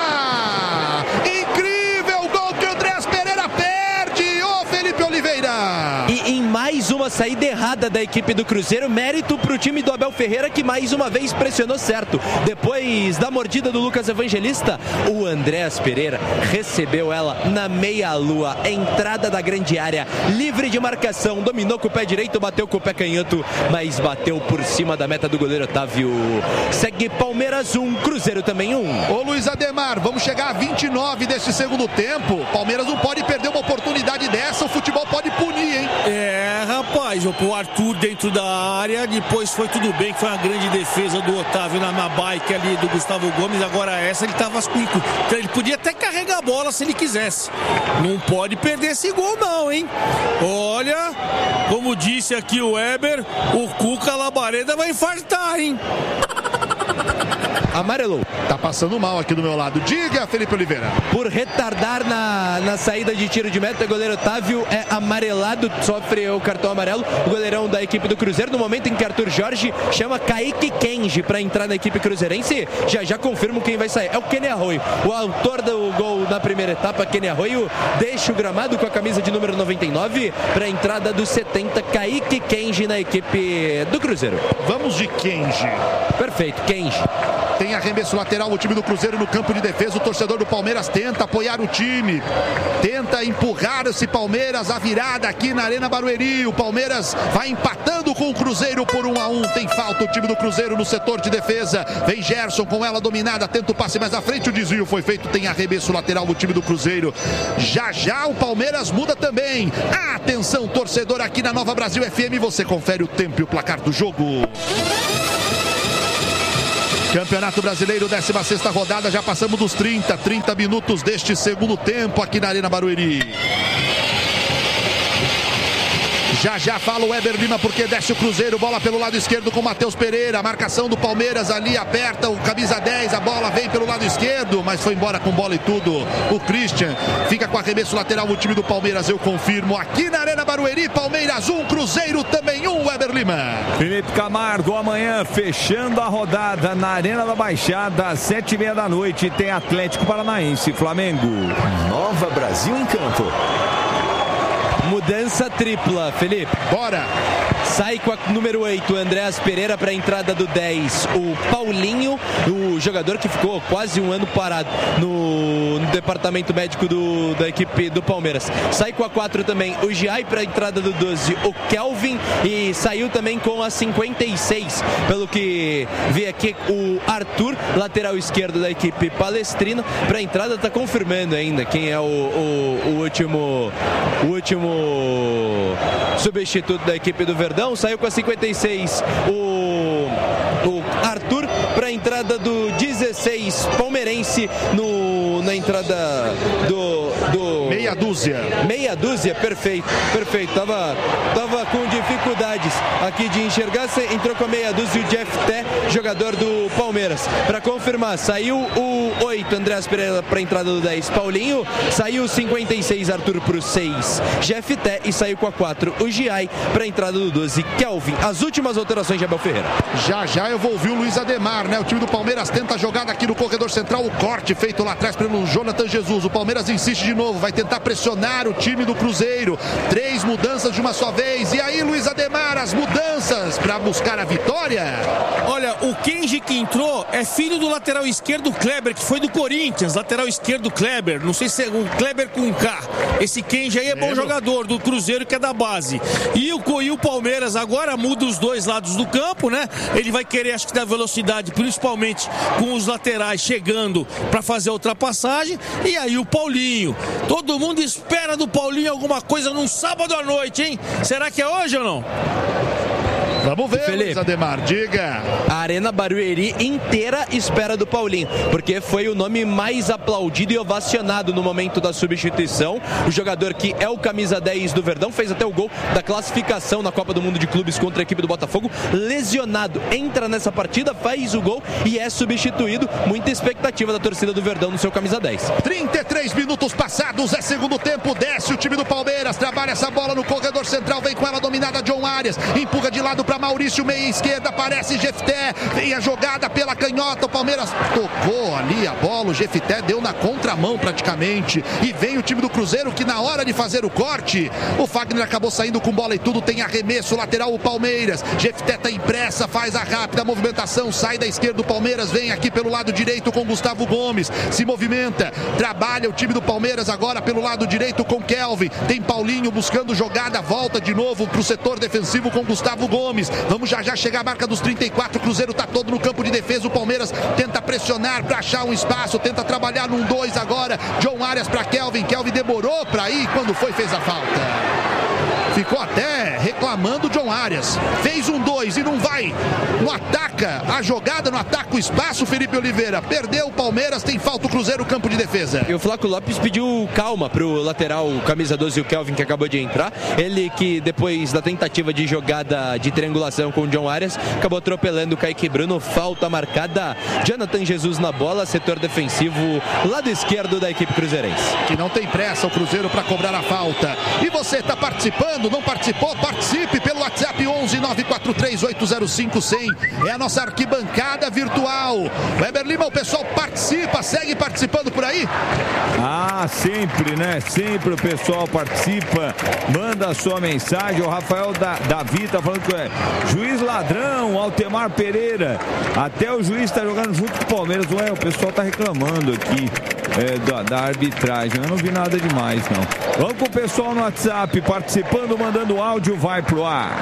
Incrível gol que o Andreas Pereira perde, ô Felipe Oliveira!
E em mais uma saída errada da equipe do Cruzeiro, mérito pro time do Abel Ferreira, que mais uma vez pressionou certo. Depois da mordida do Lucas Evangelista, o Andreas Pereira recebeu ela na meia-lua, entrada da grande área, livre de marcação, dominou com o pé direito, bateu com o pé canhoto, mas bateu por cima da meta do goleiro Otávio. Segue Palmeiras 1, Cruzeiro também 1.
Ô Luiz Ademar, vamos chegar a 29 deste segundo tempo. Palmeiras não pode perder uma oportunidade dessa, o futebol pode punir, hein?
Rapaz, o Arthur dentro da área, depois foi tudo bem, que foi uma grande defesa do Otávio na bike ali do Gustavo Gomes. Agora essa ele tava então ele podia até carregar a bola se ele quisesse. Não pode perder esse gol não, hein? Olha, como disse aqui o Weber, o Cuca Labareda vai infartar, hein?
Amarelou.
Tá passando mal aqui do meu lado. Diga, Felipe Oliveira.
Por retardar na saída de tiro de meta, o goleiro Otávio é amarelado, sofre o cartão amarelo. O goleirão da equipe do Cruzeiro, no momento em que Arthur Jorge chama Kaique Kenji para entrar na equipe cruzeirense, já confirmo quem vai sair. É o Kenny Arroio, o autor do gol na primeira etapa. Kenny Arroio deixa o gramado com a camisa de número 99 para a entrada dos 70, Kaique Kenji na equipe do Cruzeiro.
Vamos de Kenji.
Perfeito, Kenji.
Tem arremesso lateral o time do Cruzeiro no campo de defesa. O torcedor do Palmeiras tenta apoiar o time, tenta empurrar esse Palmeiras, a virada aqui na Arena Barueri. O Palmeiras vai empatando com o Cruzeiro por 1-1. Tem falta o time do Cruzeiro no setor de defesa. Vem Gerson com ela dominada, tenta o passe mais à frente, o desvio foi feito. Tem arremesso lateral o time do Cruzeiro. Já o Palmeiras muda também. Atenção, torcedor, aqui na Nova Brasil FM, você confere o tempo e o placar do jogo. Campeonato Brasileiro, 16ª rodada, já passamos dos 30 minutos deste segundo tempo aqui na Arena Barueri. Já fala o Weber Lima porque desce o Cruzeiro, bola pelo lado esquerdo com o Matheus Pereira, a marcação do Palmeiras ali, aperta o camisa 10, a bola vem pelo lado esquerdo, mas foi embora com bola e tudo. O Christian fica com arremesso lateral, o time do Palmeiras, eu confirmo, aqui na Arena Barueri, Palmeiras 1, Cruzeiro também 1, Weber Lima.
Felipe Camargo, amanhã fechando a rodada na Arena da Baixada, às 7h30 da noite, tem Atlético Paranaense, Flamengo.
Nova Brasil em campo.
Mudança tripla, Felipe.
Bora!
Sai com a número 8, Andréas Pereira, para a entrada do 10, o Paulinho, o jogador que ficou quase um ano parado no departamento médico da equipe do Palmeiras. Sai com a 4 também o Giai, para a entrada do 12, o Kelvin, e saiu também com a 56, pelo que vi aqui, o Arthur, lateral esquerdo da equipe palestrina. Para a entrada está confirmando ainda quem é o último substituto da equipe do Verdão. Saiu com a 56 o Arthur, para a entrada do 16 palmeirense na entrada do meia dúzia, perfeito, tava com dificuldades aqui de enxergar, entrou com a meia dúzia o Jeff Té, jogador do Palmeiras. Para confirmar, saiu o 8 Andréas Pereira para a entrada do 10 Paulinho, saiu o 56 Arthur para o 6 Jeff Té, e saiu com a 4 o Giai para a entrada do 12 Kelvin. As últimas alterações de Abel Ferreira.
Já eu vou ouvir o Luiz Ademar, né? O time do Palmeiras tenta a jogada aqui no corredor central, o corte feito lá atrás pelo Jonathan Jesus. O Palmeiras insiste de novo, vai tentar pressionar o time do Cruzeiro. 3 mudanças de uma só vez. E aí, Luiz Ademar, as mudanças para buscar a vitória?
Olha, o Kenji que entrou é filho do lateral esquerdo Kleber, que foi do Corinthians, lateral esquerdo Kleber, não sei se é o Kleber com K. Esse Kenji aí é bom jogador do Cruzeiro, que é da base. E o Palmeiras agora muda os dois lados do campo, né? Ele vai querer, acho que, dar velocidade, principalmente com os laterais chegando para fazer a ultrapassagem. E aí o Paulinho, todo mundo espera do Paulinho alguma coisa num sábado à noite, hein? Será que é hoje ou não?
Vamos ver,
Felipe.
Luiz Ademar, diga.
A Arena Barueri inteira espera do Paulinho, porque foi o nome mais aplaudido e ovacionado no momento da substituição. O jogador que é o camisa 10 do Verdão, fez até o gol da classificação na Copa do Mundo de Clubes contra a equipe do Botafogo, lesionado, entra nessa partida, faz o gol e é substituído. Muita expectativa da torcida do Verdão no seu camisa 10.
33 minutos passados, é segundo tempo, desce o time do Palmeiras, trabalha essa bola no corredor central, vem com ela dominada John Arias, empurra de lado para Maurício, meia esquerda, aparece Jefté, vem a jogada pela canhota, o Palmeiras tocou ali a bola, o Jefté deu na contramão praticamente, e vem o time do Cruzeiro que na hora de fazer o corte, o Fagner acabou saindo com bola e tudo, tem arremesso lateral o Palmeiras, Jefté tá impressa, faz a rápida movimentação, sai da esquerda do Palmeiras, vem aqui pelo lado direito com Gustavo Gomes, se movimenta, trabalha o time do Palmeiras agora pelo lado direito com Kelvin, tem Paulinho buscando jogada, volta de novo pro setor defensivo com Gustavo Gomes. Vamos já chegar a marca dos 34, o Cruzeiro tá todo no campo de defesa, o Palmeiras tenta pressionar para achar um espaço, tenta trabalhar num 2 agora, John Arias para Kelvin demorou para ir, quando fez a falta. Ficou até reclamando o John Arias. Fez um 2 e não vai. Não ataca a jogada, não ataca o espaço, Felipe Oliveira. Perdeu o Palmeiras, tem falta o Cruzeiro, campo de defesa.
E o Flaco Lopes pediu calma pro lateral, o camisa 12, o Kelvin, que acabou de entrar. Ele que, depois da tentativa de jogada de triangulação com o John Arias, acabou atropelando o Kaique Bruno. Falta marcada. Jonathan Jesus na bola, setor defensivo, lado esquerdo da equipe cruzeirense.
Que não tem pressa o Cruzeiro para cobrar a falta. E você está participando? Não participou? Participe pelo WhatsApp 11 943 805 100. É a nossa arquibancada virtual. Weber Lima, o pessoal participa, segue participando por aí?
Ah, sempre, né? Sempre o pessoal participa, manda a sua mensagem. O Rafael Davi tá falando que é juiz ladrão, Altemar Pereira. Até o juiz tá jogando junto com o Palmeiras. Ué, o pessoal tá reclamando aqui da arbitragem. Eu não vi nada demais, não. Vamos com o pessoal no WhatsApp participando, mandando áudio, vai pro ar.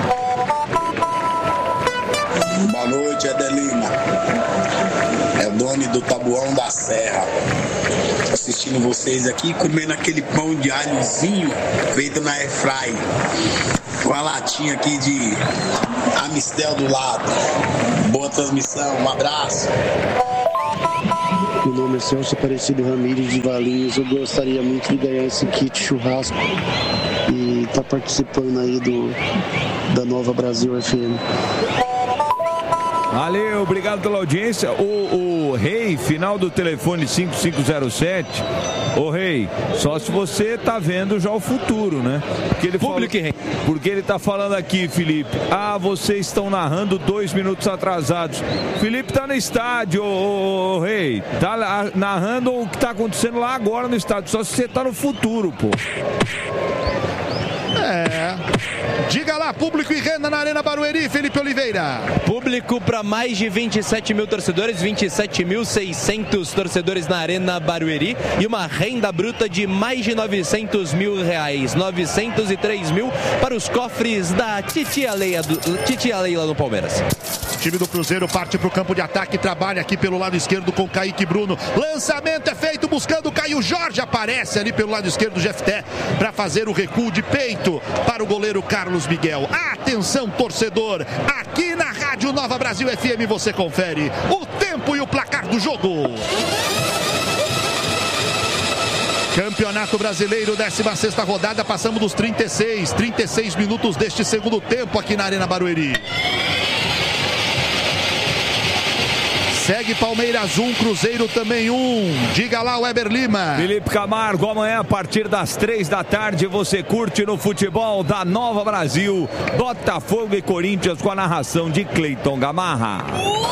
Boa noite, Adelina. É o Doni do Tabuão da Serra. Assistindo vocês aqui, comendo aquele pão de alhozinho feito na airfry. Com a latinha aqui de Amistel do lado. Boa transmissão, um abraço.
Meu nome é Celso Aparecido Ramírez de Valinhos. Eu gostaria muito de ganhar esse kit churrasco e tá participando aí da Nova Brasil FM.
Valeu, obrigado pela audiência. O Rei, final do telefone 5507. Ô Rei, só se você tá vendo já o futuro, né? Porque ele tá falando aqui, Felipe. Vocês estão narrando 2 minutos atrasados. Felipe tá no estádio, ô Rei. Tá narrando o que tá acontecendo lá agora no estádio. Só se você tá no futuro, pô.
Diga lá, público e renda na Arena Barueri, Felipe Oliveira.
Público para mais de 27 mil torcedores, 27.600 torcedores na Arena Barueri e uma renda bruta de mais de 900 mil reais, 903 mil para os cofres da Titia Leila no Palmeiras.
O time do Cruzeiro parte para o campo de ataque, trabalha aqui pelo lado esquerdo com Kaique Bruno. Lançamento é feito buscando o Caio Jorge, aparece ali pelo lado esquerdo do Jefté para fazer o recuo de peito para o goleiro Carlos Miguel. Atenção, torcedor, aqui na Rádio Nova Brasil FM você confere o tempo e o placar do jogo. Campeonato Brasileiro, 16ª rodada, passamos dos 36 minutos deste segundo tempo aqui na Arena Barueri. Segue Palmeiras 1, Cruzeiro também 1. Diga lá, Weber Lima.
Felipe Camargo, amanhã a partir das 3 da tarde você curte no futebol da Nova Brasil, Botafogo e Corinthians com a narração de Cleiton Gamarra.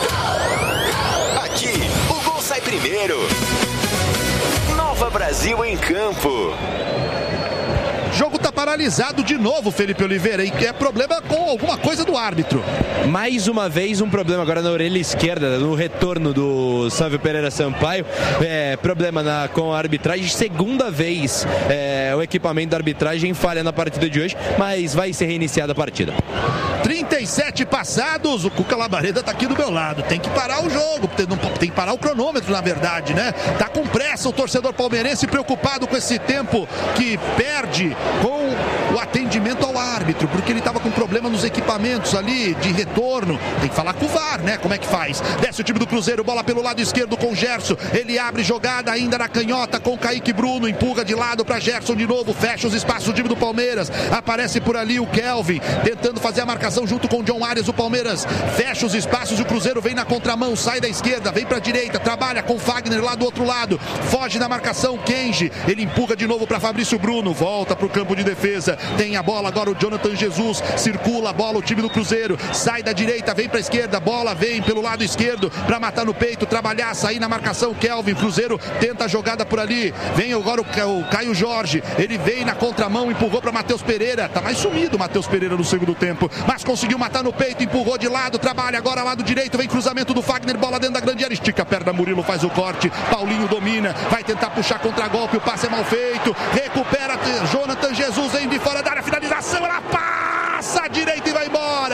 Aqui, o gol sai primeiro. Nova Brasil em campo.
O jogo tá paralisado de novo, Felipe Oliveira, e é problema com alguma coisa do árbitro.
Mais uma vez um problema agora na orelha esquerda, no retorno do Sávio Pereira Sampaio. Problema com a arbitragem. Segunda vez o equipamento da arbitragem falha na partida de hoje, mas vai ser reiniciada a partida.
37 passados, o Cuca Labareda tá aqui do meu lado. Tem que parar o jogo, tem que parar o cronômetro, na verdade, né? Tá com pressa o torcedor palmeirense, preocupado com esse tempo que perde com o atendimento ao árbitro, porque ele estava com problema nos equipamentos ali de retorno. Tem que falar com o VAR, né? Como é que faz? Desce o time do Cruzeiro, bola pelo lado esquerdo com o Gerson. Ele abre jogada ainda na canhota com o Kaique Bruno, empurra de lado para Gerson de novo, fecha os espaços do time do Palmeiras. Aparece por ali o Kelvin, tentando fazer a marcação junto com o John Arias. O Palmeiras fecha os espaços e o Cruzeiro vem na contramão, sai da esquerda, vem para a direita, trabalha com o Fagner lá do outro lado, foge da marcação Kenji, ele empurra de novo para Fabrício Bruno, volta para o campo de defesa, tem a bola agora o Jonathan Jesus, circula a bola o time do Cruzeiro, sai da direita, vem para a esquerda, bola vem pelo lado esquerdo para matar no peito, trabalhar, sair na marcação Kelvin, Cruzeiro tenta a jogada por ali, vem agora o Caio Jorge, ele vem na contramão, empurrou para Matheus Pereira, tá mais sumido o Matheus Pereira no segundo tempo, mas conseguiu matar no peito, empurrou de lado, trabalha agora lado direito, vem cruzamento do Fagner, bola dentro da grande área, estica a perna, Murilo faz o corte, Paulinho domina, vai tentar puxar contra-golpe, o passe é mal feito, recupera Jonathan Jesus, vem de fora da área, finalização, ela passa à direita e vai embora.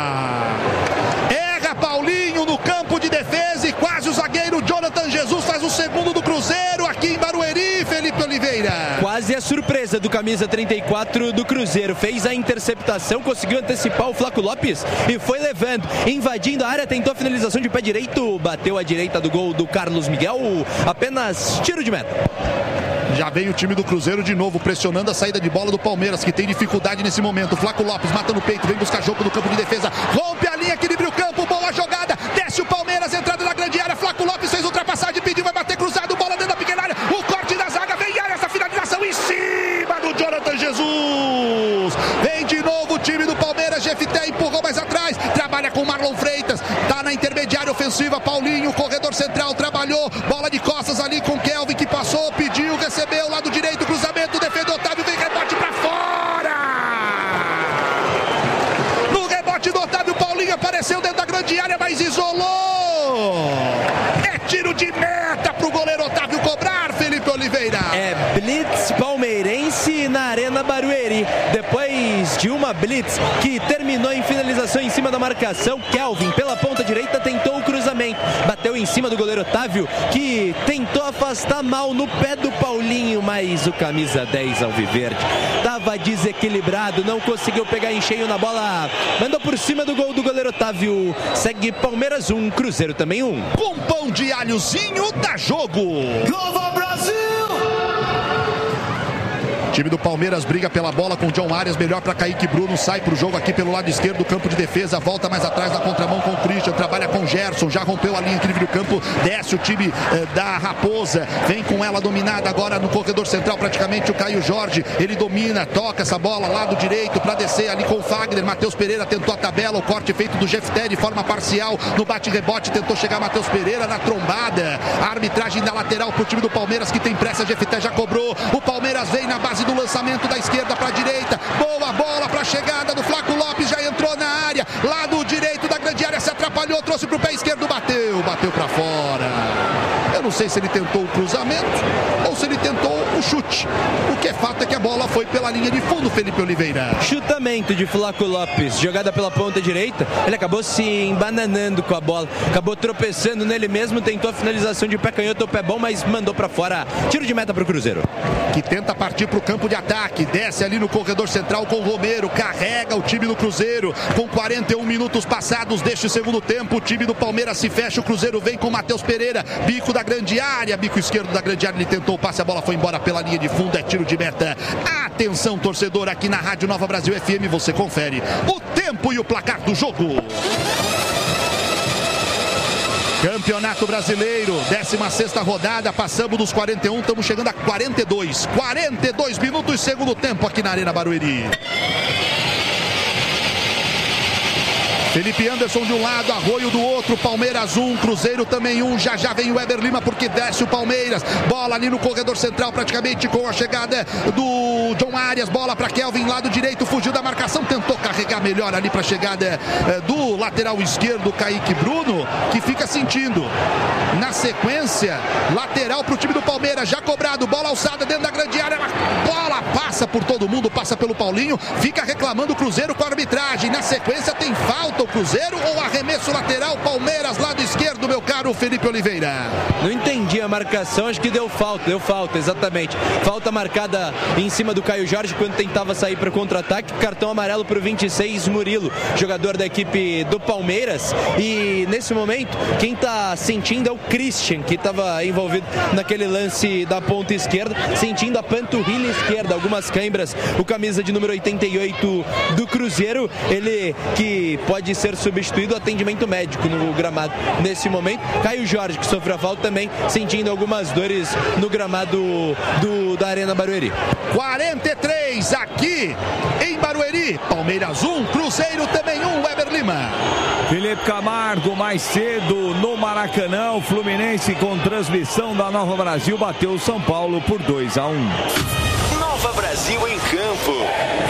Erra Paulinho no campo de defesa e quase o zagueiro Jonathan Jesus faz o segundo do Cruzeiro aqui em Barueri, Felipe Oliveira.
Quase a surpresa do camisa 34 do Cruzeiro, fez a interceptação, conseguiu antecipar o Flaco Lopes e foi levando, invadindo a área, tentou a finalização de pé direito, bateu à direita do gol do Carlos Miguel, apenas tiro de meta.
Já vem o time do Cruzeiro de novo, pressionando a saída de bola do Palmeiras, que tem dificuldade nesse momento. Flaco Lopes mata no peito, vem buscar jogo no campo de defesa, rompe a linha, equilibra o campo, boa jogada, desce o Palmeiras, entrada na grande área, Flaco Lopes fez ultrapassagem, pediu, vai bater cruzado, bola dentro da pequena área, o corte da zaga, vem área, essa finalização em cima do Jonathan Jesus. Vem de novo o time do Palmeiras, Jefté empurrou mais atrás, trabalha com Marlon Freitas, tá na intermediária ofensiva, Paulinho, corredor central, trabalhou, bola de costas ali com Kelvin, que passou, pediu, recebeu, lado direito, cruzamento, defendeu Otávio, vem rebote pra fora! No rebote do Otávio, Paulinho apareceu dentro da grande área, mas isolou! É tiro de meta pro goleiro Otávio cobrar, Felipe Oliveira!
É blitz palmeirense na Arena Barueri, depois de uma blitz que terminou em finalização em cima da marcação, Kelvin pela ponta direita tentou o cruzamento, bateu em cima do goleiro Otávio, que tentou afastar mal no pé do Paulinho, mas o camisa 10 alviverde estava desequilibrado, não conseguiu pegar em cheio na bola, mandou por cima do gol do goleiro Otávio. Segue Palmeiras 1, Cruzeiro também 1.
Com pão de alhozinho dá jogo.
Nova Brasil!
Time do Palmeiras briga pela bola com o John Arias, melhor para Kaique Bruno, sai pro jogo aqui pelo lado esquerdo do campo de defesa, volta mais atrás na contramão com o Christian, trabalha com o Gerson, já rompeu a linha entre o campo, desce o time da Raposa, vem com ela dominada agora no corredor central praticamente o Caio Jorge, ele domina, toca essa bola lado direito para descer ali com o Fagner, Matheus Pereira tentou a tabela, o corte feito do Jefté de forma parcial, no bate-rebote tentou chegar Matheus Pereira na trombada, a arbitragem da lateral pro time do Palmeiras que tem pressa, Jefté já cobrou, o Palmeiras vem na base do lançamento da esquerda para a direita, boa bola para a chegada do Flaco Lopes, já entrou na área, lado direito da grande área, se atrapalhou, trouxe pro pé esquerdo, bateu para fora. Eu não sei se ele tentou o cruzamento ou se ele tentou o chute. O que é fato é que a bola foi pela linha de fundo, Felipe Oliveira.
Chutamento de Flaco Lopes, jogada pela ponta direita, ele acabou se embananando com a bola, acabou tropeçando nele mesmo, tentou a finalização de pé canhoto, o pé bom, mas mandou para fora, tiro de meta pro Cruzeiro.
Que tenta partir pro campo de ataque, desce ali no corredor central com o Romero, carrega o time do Cruzeiro, com 41 minutos passados deste segundo tempo, o time do Palmeiras se fecha, o Cruzeiro vem com o Matheus Pereira, bico da grande área, bico esquerdo da grande área, ele tentou o passe, a bola foi embora pela linha de fundo, é tiro de meta. Atenção, torcedor, aqui na Rádio Nova Brasil FM, você confere o tempo e o placar do jogo. Campeonato Brasileiro, 16ª rodada, passamos dos 41, estamos chegando a 42 minutos, segundo tempo aqui na Arena Barueri. Felipe Anderson de um lado, Arroio do outro, Palmeiras 1, Cruzeiro também 1, já vem o Weber Lima porque desce o Palmeiras, bola ali no corredor central praticamente com a chegada do John Arias, bola para Kelvin, lado direito, fugiu da marcação, tentou carregar melhor ali para a chegada do lateral esquerdo, Kaique Bruno, que fica sentindo. Na sequência, lateral para o time do Palmeiras, já cobrado, bola alçada dentro da grande área, bola passa por todo mundo, passa pelo Paulinho, fica reclamando o Cruzeiro com a arbitragem, na sequência tem falta o Cruzeiro ou arremesso lateral, Palmeiras, lado esquerdo, meu caro Felipe Oliveira?
Não entendi a marcação, acho que deu falta, exatamente. Falta marcada em cima do Caio Jorge quando tentava sair para o contra-ataque, cartão amarelo para o 26, Murilo, jogador da equipe do Palmeiras, e nesse momento, quem está sentindo é o Christian, que estava envolvido naquele lance da ponta esquerda, sentindo a panturrilha esquerda, algumas câimbras, o camisa de número 88 do Cruzeiro, ele que pode ser substituído, atendimento médico no gramado nesse momento. Caio Jorge, que sofreu a falta também, sentindo algumas dores no gramado da Arena Barueri.
43 aqui em Barueri, Palmeiras 1, Cruzeiro também 1, Weber Lima.
Felipe Camargo, mais cedo no Maracanã, o Fluminense com transmissão da Nova Brasil bateu o São Paulo por 2-1.
Nova Brasil em campo.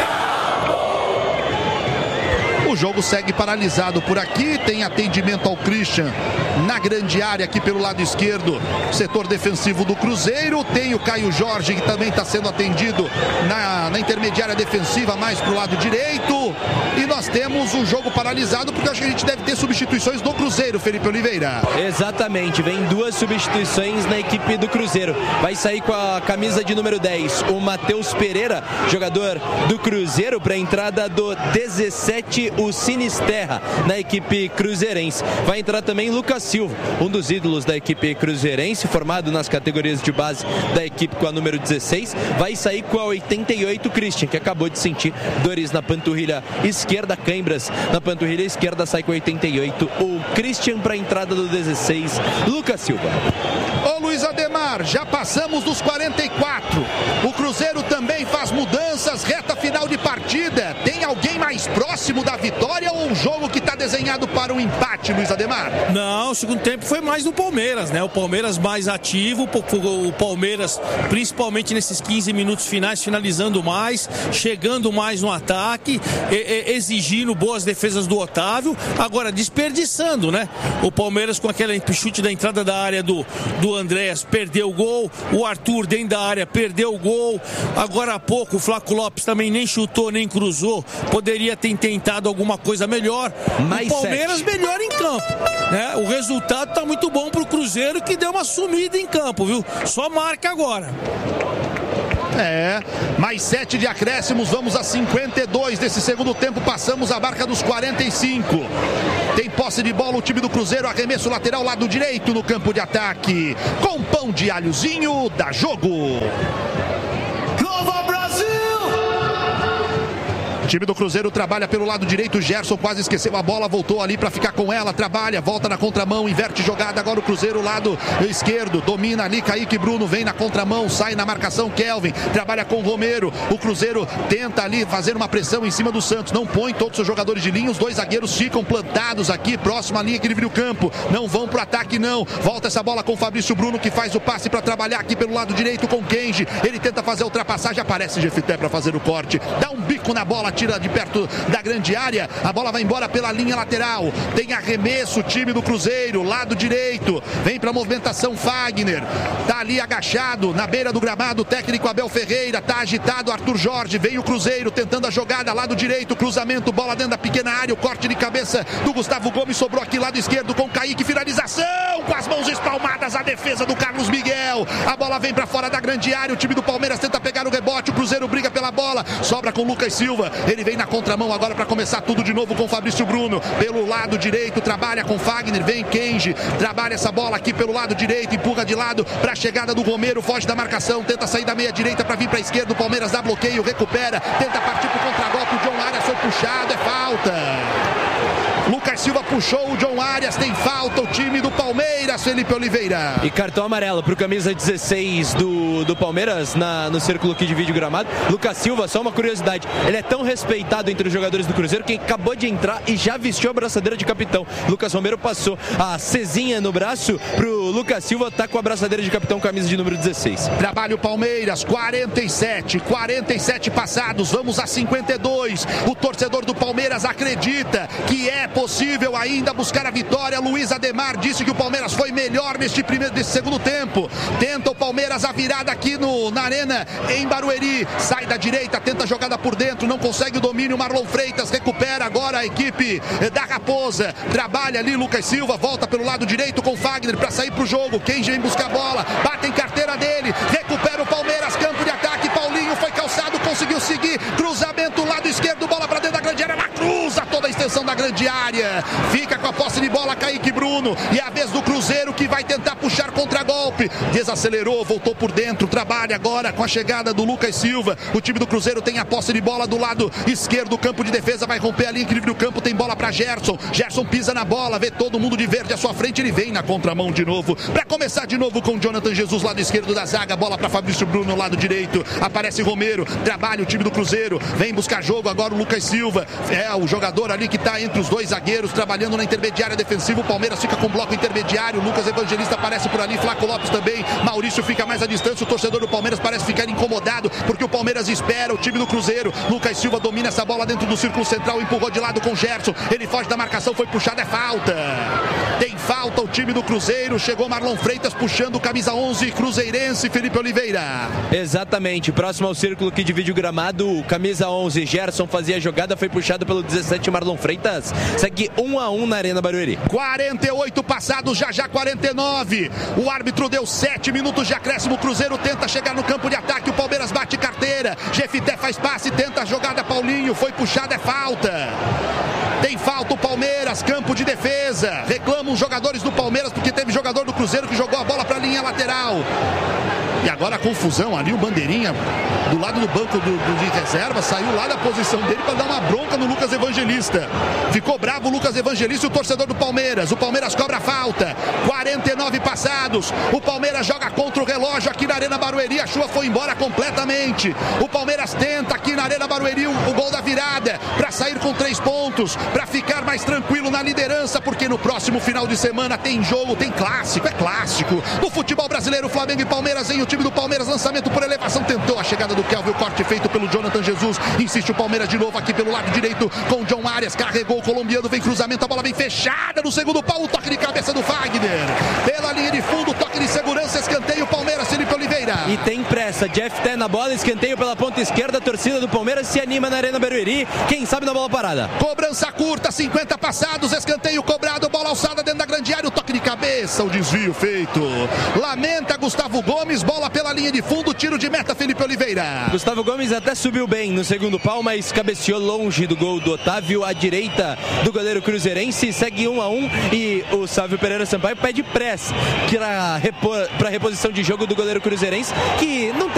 O jogo segue paralisado por aqui, tem atendimento ao Christian na grande área aqui pelo lado esquerdo, setor defensivo do Cruzeiro, tem o Caio Jorge que também está sendo atendido na intermediária defensiva mais pro lado direito, e nós temos o jogo paralisado porque eu acho que a gente deve ter substituições do Cruzeiro, Felipe Oliveira.
Exatamente, vem duas substituições na equipe do Cruzeiro, vai sair com a camisa de número 10 o Matheus Pereira, jogador do Cruzeiro, para a entrada do 17, o Sinisterra, na equipe cruzeirense. Vai entrar também Lucas Silva, um dos ídolos da equipe cruzeirense, formado nas categorias de base da equipe com a número 16. Vai sair com a 88, Christian, que acabou de sentir dores na panturrilha esquerda, câimbras na panturrilha esquerda, sai com a 88, o Christian, para a entrada do 16, Lucas Silva.
Ô Luiz Ademar, já passamos dos 44. O Cruzeiro também faz mudanças, reta final de partida. Tem alguém mais próximo da vitória ou um jogo que está desenhado para um empate, Luiz Ademar?
Não, o segundo tempo foi mais do Palmeiras, né? O Palmeiras mais ativo, o Palmeiras principalmente nesses 15 minutos finais, finalizando mais, chegando mais no ataque, exigindo boas defesas do Otávio, agora desperdiçando, né? O Palmeiras com aquele chute da entrada da área do Andréas, perdeu o gol, o Arthur dentro da área perdeu o gol, agora há pouco o Flaco Lopes também nem chutou, nem cruzou, poderia ter tentado alguma coisa melhor,
mais
o Palmeiras 7. Melhor em campo, né? O resultado tá muito bom pro Cruzeiro, que deu uma sumida em campo, viu? Só marca agora.
Mais 7 de acréscimos, vamos a 52 desse segundo tempo, passamos a marca dos 45. Tem posse de bola o time do Cruzeiro, arremesso lateral lado direito no campo de ataque, com pão de alhozinho, dá jogo.
Nova Brasil!
Time do Cruzeiro trabalha pelo lado direito, Gerson quase esqueceu a bola, voltou ali para ficar com ela, trabalha, volta na contramão, inverte jogada, agora o Cruzeiro lado esquerdo, domina ali, Kaique Bruno vem na contramão, sai na marcação, Kelvin, trabalha com o Romero, o Cruzeiro tenta ali fazer uma pressão em cima do Santos, não põe todos os seus jogadores de linha, os dois zagueiros ficam plantados aqui, próximo à linha que divide o campo, não vão pro ataque não, volta essa bola com o Fabrício Bruno que faz o passe para trabalhar aqui pelo lado direito com Kenji, ele tenta fazer a ultrapassagem, aparece Jefité para fazer o corte, dá um bico na bola, tira de perto da grande área, a bola vai embora pela linha lateral, tem arremesso, time do Cruzeiro, lado direito, vem para a movimentação Fagner, tá ali agachado na beira do gramado, o técnico Abel Ferreira, tá agitado Arthur Jorge, vem o Cruzeiro tentando a jogada, lado direito, cruzamento, bola dentro da pequena área, o corte de cabeça do Gustavo Gomes, sobrou aqui lado esquerdo com Kaique, finalização, com as mãos espalmadas, a defesa do Carlos Miguel, a bola vem para fora da grande área, o time do Palmeiras tenta pegar o rebote, o Cruzeiro briga pela bola, sobra com Lucas Silva, ele vem na contramão agora para começar tudo de novo com Fabrício Bruno, pelo lado direito, trabalha com Fagner, vem Kenji, trabalha essa bola aqui pelo lado direito, empurra de lado para a chegada do Romero, foge da marcação, tenta sair da meia direita para vir para a esquerda, o Palmeiras dá bloqueio, recupera, tenta partir para o contragolpe, o John Arias foi puxado, é falta. Lucas Silva puxou o John Arias, tem falta o time do Palmeiras, Felipe Oliveira.
E cartão amarelo pro camisa 16 do Palmeiras no círculo que divide o gramado. Lucas Silva, só uma curiosidade, ele é tão respeitado entre os jogadores do Cruzeiro que acabou de entrar e já vestiu a braçadeira de capitão. Lucas Romero passou a cezinha no braço pro Lucas Silva, tá com a braçadeira de capitão, camisa de número 16.
Trabalha o Palmeiras, 47 passados, vamos a 52. O torcedor do Palmeiras acredita que é possível ainda buscar a vitória. Luiz Ademar disse que o Palmeiras foi melhor nesse segundo tempo. Tenta o Palmeiras a virada aqui na arena em Barueri. Sai da direita, tenta a jogada por dentro, não consegue o domínio. Marlon Freitas recupera agora a equipe da Raposa. Trabalha ali Lucas Silva, volta pelo lado direito com Fagner para sair pro jogo. Quem vem buscar a bola, bate em carteira dele, recupera o Palmeiras, campo de ataque. Paulinho foi calçado, conseguiu seguir. Cruzamento lado esquerdo, bola para dentro da grande área. Cruza toda a extensão da grande área. Fica com a posse de bola Kaique Bruno. E é a vez do Cruzeiro que vai tentar puxar contra-golpe. Desacelerou, voltou por dentro. Trabalha agora com a chegada do Lucas Silva. O time do Cruzeiro tem a posse de bola do lado esquerdo. O campo de defesa vai romper a linha que divide o campo. Tem bola para Gerson. Gerson pisa na bola, vê todo mundo de verde à sua frente. Ele vem na contramão de novo. Para começar de novo com Jonathan Jesus, lado esquerdo da zaga. Bola para Fabrício Bruno, lado direito. Aparece Romero. Trabalha o time do Cruzeiro. Vem buscar jogo agora o Lucas Silva. É o jogador ali que está entre os dois zagueiros, trabalhando na intermediária defensiva. O Palmeiras fica com bloco intermediário. Lucas Evangelista aparece por ali, Flaco Lopes também. Maurício fica mais à distância. O torcedor do Palmeiras parece ficar incomodado porque o Palmeiras espera o time do Cruzeiro. Lucas Silva domina essa bola dentro do círculo central, empurrou de lado com Gerson. Ele foge da marcação, foi puxado, é falta. Tem falta o time do Cruzeiro. Chegou Marlon Freitas puxando camisa 11, cruzeirense, Felipe Oliveira.
Exatamente, próximo ao círculo que divide o gramado, camisa 11, Gerson fazia a jogada, foi puxado pelo 17, Marlon Freitas. Segue 1-1 na Arena Barueri.
48 passados, já 49. O árbitro deu 7 minutos de acréscimo. O Cruzeiro tenta chegar no campo de ataque. O Palmeiras bate carteira. Jefité faz passe, tenta a jogada. Paulinho foi puxado, é falta. Tem falta o Palmeiras, campo de defesa. Reclamam os jogadores do Palmeiras porque teve jogador do Cruzeiro que jogou a bola para a linha lateral. E agora a confusão ali, o Bandeirinha do lado do banco de reserva saiu lá da posição dele para dar uma bronca no Lucas Evangelista. Ficou bravo o Lucas Evangelista e o torcedor do Palmeiras. O Palmeiras cobra a falta. 49 passados. O Palmeiras joga contra o relógio aqui na Arena Barueri. A chuva foi embora completamente. O Palmeiras tenta aqui na Arena Barueri o gol da virada para sair com 3 pontos, para ficar mais tranquilo na liderança, porque no próximo final de semana tem jogo, tem clássico, é clássico. No futebol brasileiro, Flamengo e Palmeiras em o time do Palmeiras, lançamento por elevação, tentou a chegada do Kelvin, o corte feito pelo Jonathan Jesus, insiste o Palmeiras de novo aqui pelo lado direito com o John Arias, carregou o colombiano, vem cruzamento, a bola vem fechada no segundo pau, o toque de cabeça do Fagner, pela linha de fundo, toque de segurança, escanteio, Palmeiras, Felipe Oliveira.
E tem pressa, Jefité na bola, escanteio pela ponta esquerda, a torcida do Palmeiras se anima na Arena Barueri, quem sabe na bola parada.
Cobrança curta, 50 passados, escanteio cobrado, bola alçada dentro da grande área, o toque de cabeça, o desvio feito, lamenta Gustavo Gomes, bola pela linha de fundo, tiro de meta, Felipe Oliveira.
Gustavo Gomes até subiu bem no segundo pau, mas cabeceou longe do gol do Otávio, à direita do goleiro cruzeirense, segue 1-1 e o Sávio Pereira Sampaio pede pressa para reposição de jogo do goleiro cruzeirense, que não tem